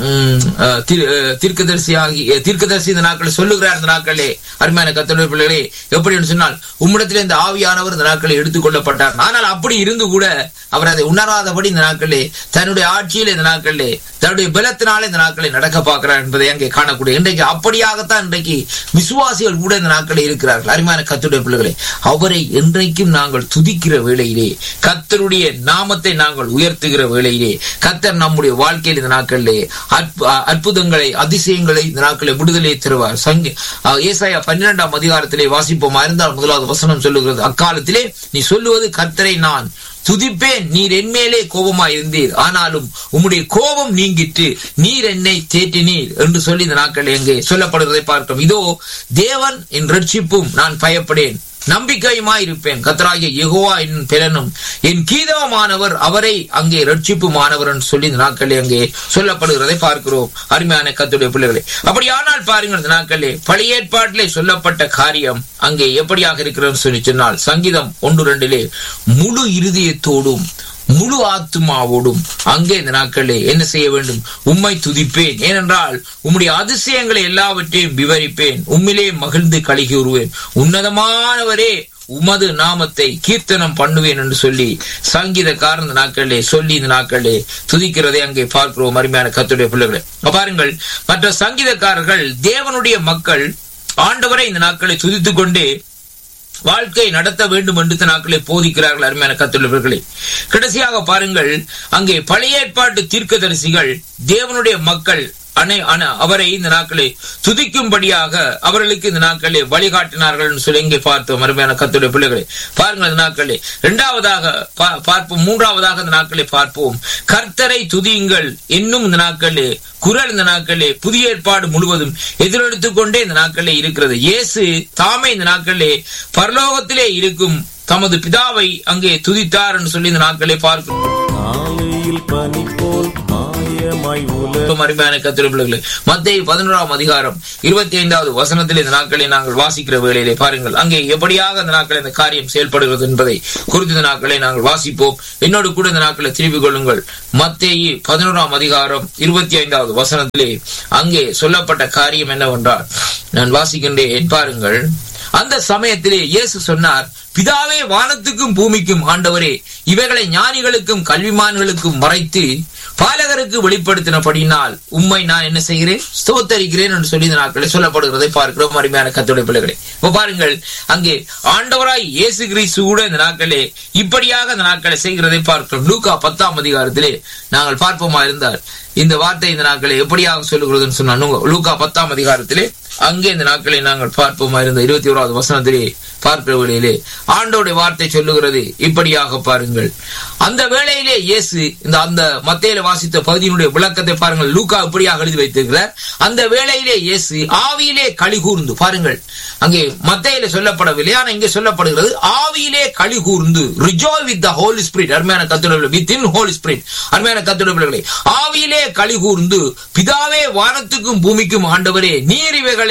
தீர்க்கதரிசி தீர்க்கதரிசி இந்த நாட்களை சொல்லுகிறார். இந்த நாட்களே அருமையான கர்த்தருடைய பிள்ளைகளே, எப்படி சொன்னால் உம்மிடத்திலே இந்த ஆவியானவர் இந்த நாட்களை எடுத்துக் கொள்ளப்பட்டார். ஆனால் அப்படி இருந்து கூட அவர் அதை உணராதபடி இந்த நாட்களே தன்னுடைய ஆட்சியில் இந்த நாட்களே தன்னுடைய பலத்தினாலே இந்த நாட்களை நடக்க பார்க்கிறார் என்பதை அங்கே காணக்கூடிய. இன்றைக்கு அப்படியாகத்தான் இன்றைக்கு விசுவாசிகள் கூட இந்த நாட்களே இருக்கிறார்கள். அருமையான கர்த்தருடைய பிள்ளைகளே, அவரை என்றைக்கும் நாங்கள் துதிக்கிற வேளையிலே, கர்த்தருடைய நாமத்தை நாங்கள் உயர்த்துகிற வேளையிலே, கர்த்தர் நம்முடைய வாழ்க்கையில் இந்த நாட்களிலே அற்புதங்களை அதிசயங்களை இந்த நாட்களை விடுதலை தருவார். சங்கி ஏசாயா பன்னிரெண்டாம் அதிகாரத்திலே வாசிப்போமா இருந்தால் முதலாவது வசனம் சொல்லுகிறது, அக்காலத்திலே நீ சொல்லுவது கர்த்தரை நான் துதிப்பேன், நீர் என்மேலே கோபமாய் இருந்தீர், ஆனாலும் உம்முடைய கோபம் நீங்கிட்டு நீர் என்னை தேற்றினீர் என்று சொல்லி இந்த நாட்கள் எங்கே சொல்லப்படுவதை பார்க்கிறோம். இதோ தேவன் என் ரட்சிப்பும், நான் பயப்படேன், நம்பிக்கையுமாய் இருப்பேன். கர்த்தராகிய யெகோவா என் பெலனும் என் கீதமானவர், அவரை அங்கே ரட்சிப்புமானவர் என்று சொல்லி இந்த நாட்களே அங்கே சொல்லப்படுகிறதை பார்க்கிறோம். அருமையான கர்த்தருடைய பிள்ளைகளே, அப்படியானால் பாருங்கள், இந்த நாட்களே பழைய ஏற்பாட்டிலே சொல்லப்பட்ட காரியம் அங்கே எப்படியாக இருக்கிறது சொல்லி சொன்னால், சங்கீதம் ஒன்று ரெண்டிலே முழு இருதயத்தோடும் முழு ஆத்துமாவோடும் அங்கே இந்த நாட்களே என்ன செய்ய வேண்டும்? உம்மை துதிப்பேன், ஏனென்றால் உம்முடைய அதிசயங்களை எல்லாவற்றையும் விவரிப்பேன், உம்மிலே மகிழ்ந்து களி கூறுவேன், உன்னதமானவரே உமது நாமத்தை கீர்த்தனம் பண்ணுவேன் என்று சொல்லி சங்கீதக்காரன் இந்த நாட்களே சொல்லி இந்த நாட்களே துதிக்கிறதை அங்கே பார்க்கிறோம். அருமையான கர்த்தருடைய பிள்ளைகளே, பாருங்கள், மற்ற சங்கீதக்காரர்கள் தேவனுடைய மக்கள் ஆண்டவரை இந்த நாட்களை துதித்துக் கொண்டே வாழ்க்கை நடத்த வேண்டும் என்று நாட்களை போதிக்கிறார்கள். அருமையான கர்த்தருடைய கடைசியாக பாருங்கள், அங்கே பழைய ஏற்பாட்டு தீர்க்கதரிசிகள் தேவனுடைய மக்கள் அனை அவரை இந்த நாட்களை துதிக்கும்படியாக அவர்களுக்கு இந்த நாட்களை வழிகாட்டினார்கள் சொல்லி இங்கே பார்த்தோம். அருமையான கர்த்தருடைய பிள்ளைகளை பாருங்கள், இந்த நாட்களை இரண்டாவதாக பார்ப்போம். மூன்றாவதாக இந்த நாட்களை பார்ப்போம், கர்த்தரை துதியுங்கள் என்னும் இந்த நாட்களே குரல் இந்த நாட்களே புதிய ஏற்பாடு முழுவதும் எதிரெடுத்துக் கொண்டே இந்த நாட்களே இருக்கிறது. இயேசு தாமே இந்த நாட்களே பரலோகத்திலே இருக்கும் தமது பிதாவை அங்கே துதித்தார் என்று சொல்லி இந்த நாட்களை பார்க்கிறோம். அருமையான கர்த்தருடைய பிள்ளைகளே, மத்தேயு பதினோராம் அதிகாரம் இருபத்தி ஐந்தாவது வசனத்தில் இந்த நாட்களை நாங்கள் வாசிக்கிற வேளையிலே பாருங்கள், அங்கே எப்படியாக இந்த நாட்களை இந்த காரியம் செயல்படுகிறது என்பதை குறித்து இந்த நாட்களை நாங்கள் வாசிப்போம். என்னோடு கூட இந்த நாட்களை திருப்பிக் கொள்ளுங்கள். மத்தேயு பதினோராம் அதிகாரம் இருபத்தி ஐந்தாவது வசனத்திலே அங்கே சொல்லப்பட்ட காரியம் என்னவென்றால், நான் வாசிக்கின்றேன் பாருங்கள். அந்த சமயத்திலே இயேசு சொன்னார், பிதாவே, வானத்துக்கும் பூமிக்கும் ஆண்டவரே, இவைகளை ஞானிகளுக்கும் கல்விமான்களுக்கும் மறைத்து பாலகருக்கு வெளிப்படுத்தினபடினால் உம்மை நான் என்ன செய்கிறேன்? ஸ்தோத்தரிக்கிறேன் என்று சொல்லி இந்த நாட்களை சொல்லப்படுகிறதை பார்க்கிறோம். அருமையான கர்த்தருடைய பிள்ளைகளே, இப்ப பாருங்கள், அங்கே ஆண்டவராய் இயேசு கிறிஸ்து கூட இந்த நாட்களே இப்படியாக இந்த நாட்களை செய்கிறதை பார்க்கிறோம். லூக்கா பத்தாம் அதிகாரத்திலே நாங்கள் பார்ப்போமா இருந்தால் இந்த வார்த்தை இந்த நாட்களை எப்படியாக சொல்லுகிறதுன்னு சொன்னா, லூக்கா பத்தாம் அதிகாரத்திலே அங்கே இந்த நாட்களை நாங்கள் பார்ப்போமா இருந்த இருபத்தி ஓராவது வசனத்திலே பார்க்கிற வேளையிலே ஆண்டோடைய வார்த்தை சொல்லுகிறது இப்படியாக பாருங்கள். அந்த வேளையிலே இயேசு இந்த அந்த மத்தேயில வாசித்த பகுதியினுடைய விளக்கத்தை பாருங்கள். லூக்கா இப்படியாக எழுதி வைத்திருக்கிறார். அந்த வேளையிலே இயேசு ஆவியிலே களி கூர்ந்து, பாருங்கள், அங்கே மத்தேயில சொல்லப்படவில்லை, ஆனா இங்கே சொல்லப்படுகிறது ஆவியிலே களி கூர்ந்து, rejoice with the Holy Spirit. அருமையான கர்த்தருடைய within Holy Spirit. அருமையான கர்த்தருடைய பிள்ளைகளே, ஆவியிலே களி கூர்ந்து, பிதாவே, வானத்துக்கும் பூமிக்கும் ஆண்டவரே, நீர் இவைகளை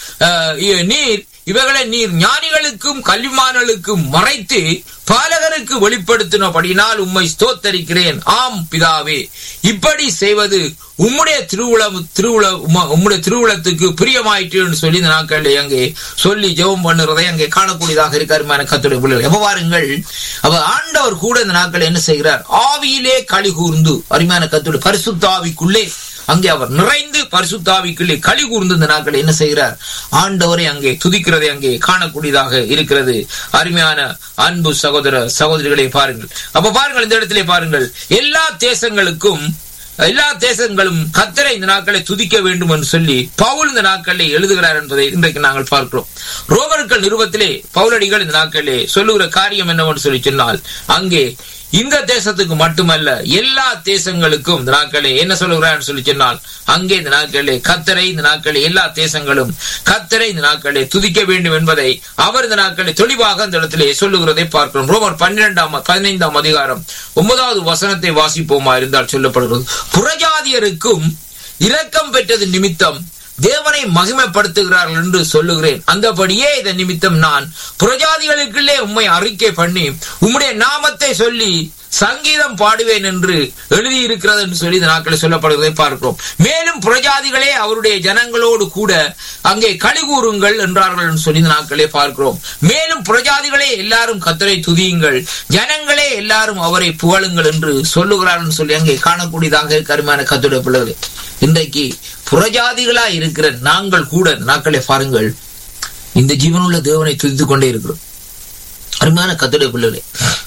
நீர் இவைகளை நீர் ஞானிகளுக்கும் கல்விமான்களுக்கும் மறைத்து பாலகருக்கு வெளிப்படுத்தினபடினால் உம்மை ஸ்தோத்தரிக்கிறேன். ஆம் பிதாவே, இப்படி செய்வது உம்முடைய திருவுள திருவுள உம்முடைய திருவுளத்துக்கு பிரியமாயிற்று சொல்லி இந்த நாட்களில் அங்கே சொல்லி ஜெபம் பண்ணுறதை அங்கே காணக்கூடியதாக இருக்காருமான கர்த்தருடைய பிள்ளைகள். எப்ப பாருங்கள், அவ ஆண்டவர் கூட இந்த நாட்கள் என்ன செய்கிறார்? ஆவியிலே களி கூர்ந்து, அருமையான கர்த்தருடைய பரிசுத்த ஆவிக்குள்ளே அங்கே அவர் நிறைந்து பரிசுத்த ஆவிக்குள்ளே களி கூர்ந்து இந்த நாட்கள் என்ன செய்கிறார்? ஆண்டவரை அங்கே துதிக்கிறதை அங்கே காணக்கூடியதாக இருக்கிறது. அருமையான அன்பு சகோதர சகோதரிகளை பாருங்கள். அப்ப பாருங்கள், இந்த இடத்திலே பாருங்கள், எல்லா தேசங்களுக்கும் எல்லா தேசங்களும் கர்த்தரை இந்த நாட்களை துதிக்க வேண்டும் என்று சொல்லி பவுல் இந்த நாட்களை எழுதுகிறார் என்பதை இன்றைக்கு நாங்கள் பார்க்கிறோம். ரோமர்கள் நிருபத்திலே பவுலடிகள் இந்த நாட்களிலே சொல்லுகிற காரியம் என்னவென்று சொல்லி சொன்னால், அங்கே இந்த தேசத்துக்கு மட்டுமல்ல எல்லா தேசங்களுக்கும் இந்த நாட்களே என்ன சொல்லுகிறார் சொல்லி சொன்னால், அங்கே இந்த நாட்களே கர்த்தரை இந்த நாட்களே எல்லா தேசங்களும் கர்த்தரை இந்த நாட்களே துதிக்க வேண்டும் என்பதை அவர் இந்த நாட்களை தெளிவாக இந்த இடத்திலே சொல்லுகிறதை பார்க்கிறோம். ரோமர் பன்னிரெண்டாம் பதினைந்தாம் அதிகாரம் ஒன்பதாவது வசனத்தை வாசிப்போமா இருந்தால் சொல்லப்படுகிறது, புறஜாதியருக்கும் இரக்கம் பெற்றது நிமித்தம் தேவனை மகிமைப்படுத்துகிறார்கள் என்று சொல்லுகிறேன். அந்தபடியே இதன் நிமித்தம் நான் புறஜாதிகளுக்குள்ளே உம்மை அறிக்கை பண்ணி உம்முடைய நாமத்தை சொல்லி சங்கீதம் பாடுவேன் என்று எழுதியிருக்கிறது என்று சொல்லி இந்த நாட்களை சொல்லப்படுவதை பார்க்கிறோம். மேலும் புறஜாதிகளே அவருடைய ஜனங்களோடு கூட அங்கே களி கூறுங்கள் என்றார்கள் என்று சொல்லி இந்த நாட்களே பார்க்கிறோம். மேலும் புறஜாதிகளே எல்லாரும் கர்த்தரை துதியுங்கள், ஜனங்களே எல்லாரும் அவரை புகழுங்கள் என்று சொல்லுகிறார்கள் சொல்லி அங்கே காணக்கூடியதாக கருமையான கர்த்தருடைய பிள்ளைகளே, இன்றைக்கு புறஜாதிகளா இருக்கிற நாங்கள் கூட நாட்களை பாருங்கள் இந்த ஜீவனுள்ள தேவனை துதித்துக் கொண்டே இருக்கிறோம். அருமையான கர்த்தருடைய பிள்ளைகளே,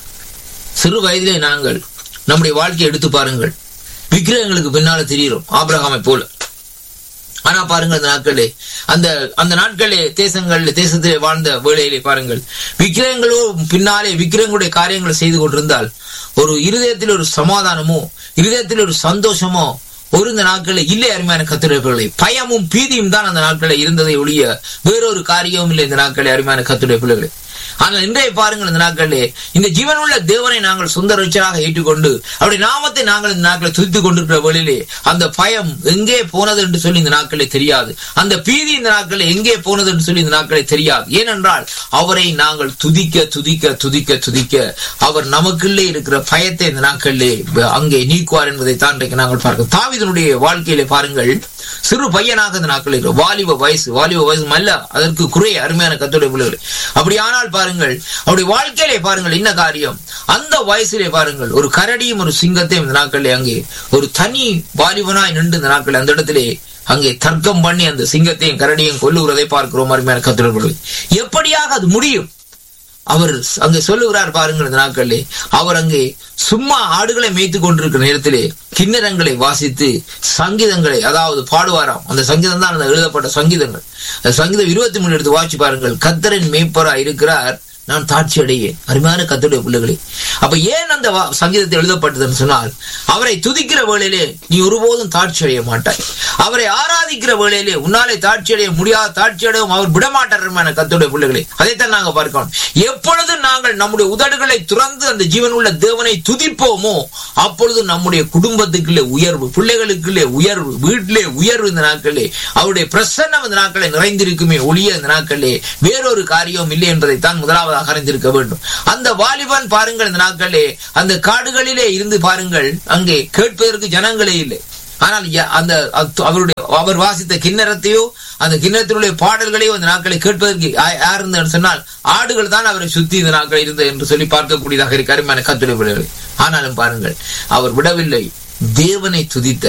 சிறு வயதிலே நாங்கள் நம்முடைய வாழ்க்கையை எடுத்து பாருங்கள், விக்கிரகங்களுக்கு பின்னால தெரிகிறோம் ஆபிரகாமை போல. ஆனா பாருங்கள் அந்த நாட்களே அந்த அந்த நாட்களே தேசங்கள் தேசத்திலே வாழ்ந்த வேளையிலே பாருங்கள், விக்கிரகங்களோ பின்னாலே விக்கிரகங்களுடைய காரியங்களை செய்து கொண்டிருந்தால் ஒரு இருதயத்தில் ஒரு சமாதானமோ இருதயத்தில் ஒரு சந்தோஷமோ ஒரு இந்த நாட்களில் இல்லை. அருமையான கர்த்தருடைய பயமும் பீதியும் தான் அந்த நாட்களில் இருந்ததை ஒழிய வேறொரு காரியமும் இல்லை இந்த நாட்களே அருமையான கர்த்தருடைய பிள்ளைகளே. ஆனால் இன்றைய பாருங்கள் இந்த நாட்களிலே இந்த ஜீவனுள்ள தேவனை நாங்கள் சொந்த ரட்சகராக ஏற்றுக்கொண்டு அவருடைய நாமத்தை நாங்கள் இந்த நாட்களை துதித்துக் கொண்டிருக்கிற வேளையிலே அந்த பயம் எங்கே போனது என்று சொல்லி இந்த நாட்களே தெரியாது, அந்த பீதி இந்த நாட்களில் எங்கே போனது என்று சொல்லி இந்த நாட்களே தெரியாது. ஏனென்றால் அவரை நாங்கள் துதிக்க துதிக்க துதிக்க துதிக்க அவர் நமக்குள்ளே இருக்கிற பயத்தை இந்த நாட்களிலே அங்கே நீக்குவார் என்பதை தான் இன்றைக்கு நாங்கள் பார்க்கிறோம். தாவீதுனுடைய வாழ்க்கையிலே பாருங்கள், சிறு பையனாக இந்த நாட்களில் வாலிப வயசு வாலிப வயசு அல்ல, அதற்கு குறைய அருமையான கர்த்தருடைய பிள்ளைகளே. அப்படியானால் பாருங்கள் அவருடைய வாழ்க்கையிலே பாருங்கள் என்ன காரியம், அந்த வயசிலே பாருங்கள் ஒரு கரடியும் ஒரு சிங்கத்தையும் இந்த நாட்களிலே அங்கே ஒரு தனி வாலிபனாய் நின்று இந்த நாட்களில் அந்த இடத்திலே அங்கே தர்க்கம் பண்ணி அந்த சிங்கத்தையும் கரடியும் கொல்லுகிறதை பார்க்கிறோம். அருமையான கர்த்தருடைய பிள்ளைகளே, எப்படியாக அது முடியும்? அவர் அங்கே சொல்லுகிறார் பாருங்கள் இந்த நாட்களிலே அவர் அங்கே சும்மா ஆடுகளை மேய்த்து கொண்டிருக்கிற நேரத்திலே கிண்ணறங்களை வாசித்து சங்கீதங்களை அதாவது பாடுவாராம். அந்த சங்கீதம் தான் அந்த எழுதப்பட்ட சங்கீதங்கள். அந்த சங்கீதம் இருபத்தி மூணு எடுத்து வாசி பாருங்கள். கர்த்தரின் மேய்ப்பரா இருக்கிறார், நான் தாட்சி அடையேன். அருமையான கர்த்தருடைய பிள்ளைகளே, அப்ப ஏன் அந்த சங்கீதத்தை எழுதப்பட்டதுன்னு சொன்னால் அவரை துதிக்கிற வேளையிலே நீ ஒருபோதும் தாட்சி அடைய மாட்டாய், அவரை ஆராதிக்கிற வேளையிலே உன்னாலே தாட்சி அடைய முடியாத தாட்சி அடையும் அவர் விடமாட்டார். கர்த்தருடைய பிள்ளைகளே, அதைத்தான் நாங்கள் பார்க்கணும். எப்பொழுது நாங்கள் நம்முடைய உதடுகளை துறந்து அந்த ஜீவனுள்ள தேவனை துதிப்போமோ அப்பொழுது நம்முடைய குடும்பத்துக்குள்ளே உயர்வு, பிள்ளைகளுக்குள்ளே உயர்வு, வீட்டிலே உயர்வு இந்த நாட்களே அவருடைய பிரசன்னம் இந்த நாட்களை நிறைந்திருக்குமே ஒளிய இந்த நாட்களே வேறொரு காரியம் இல்லை என்பதைத்தான் முதலாவது அறிந்திருக்க வேண்டும். அந்த வாலிபன் பாருங்கள் இந்த நாட்களே அந்த காடுகளிலே இருந்து பாருங்கள் அங்கே கேட்பதற்கு ஜனங்களே இல்லை. ஆனால் அந்த அவருடைய அவர் வாசித்த கிண்ணறத்தையோ அந்த கிண்ணறத்தினுடைய பாடல்களையோ அந்த நாட்களை கேட்பதற்கு யார் இருந்தன்னு சொன்னால் ஆடுகள் தான் அவரை சுத்தி இந்த நாட்கள் இருந்தது என்று சொல்லி பார்க்கக்கூடியதாக இருக்கு அருமையான கர்த்தருடைய பிள்ளைகளே. ஆனாலும் பாருங்கள் அவர் விடவில்லை, தேவனை துதித்த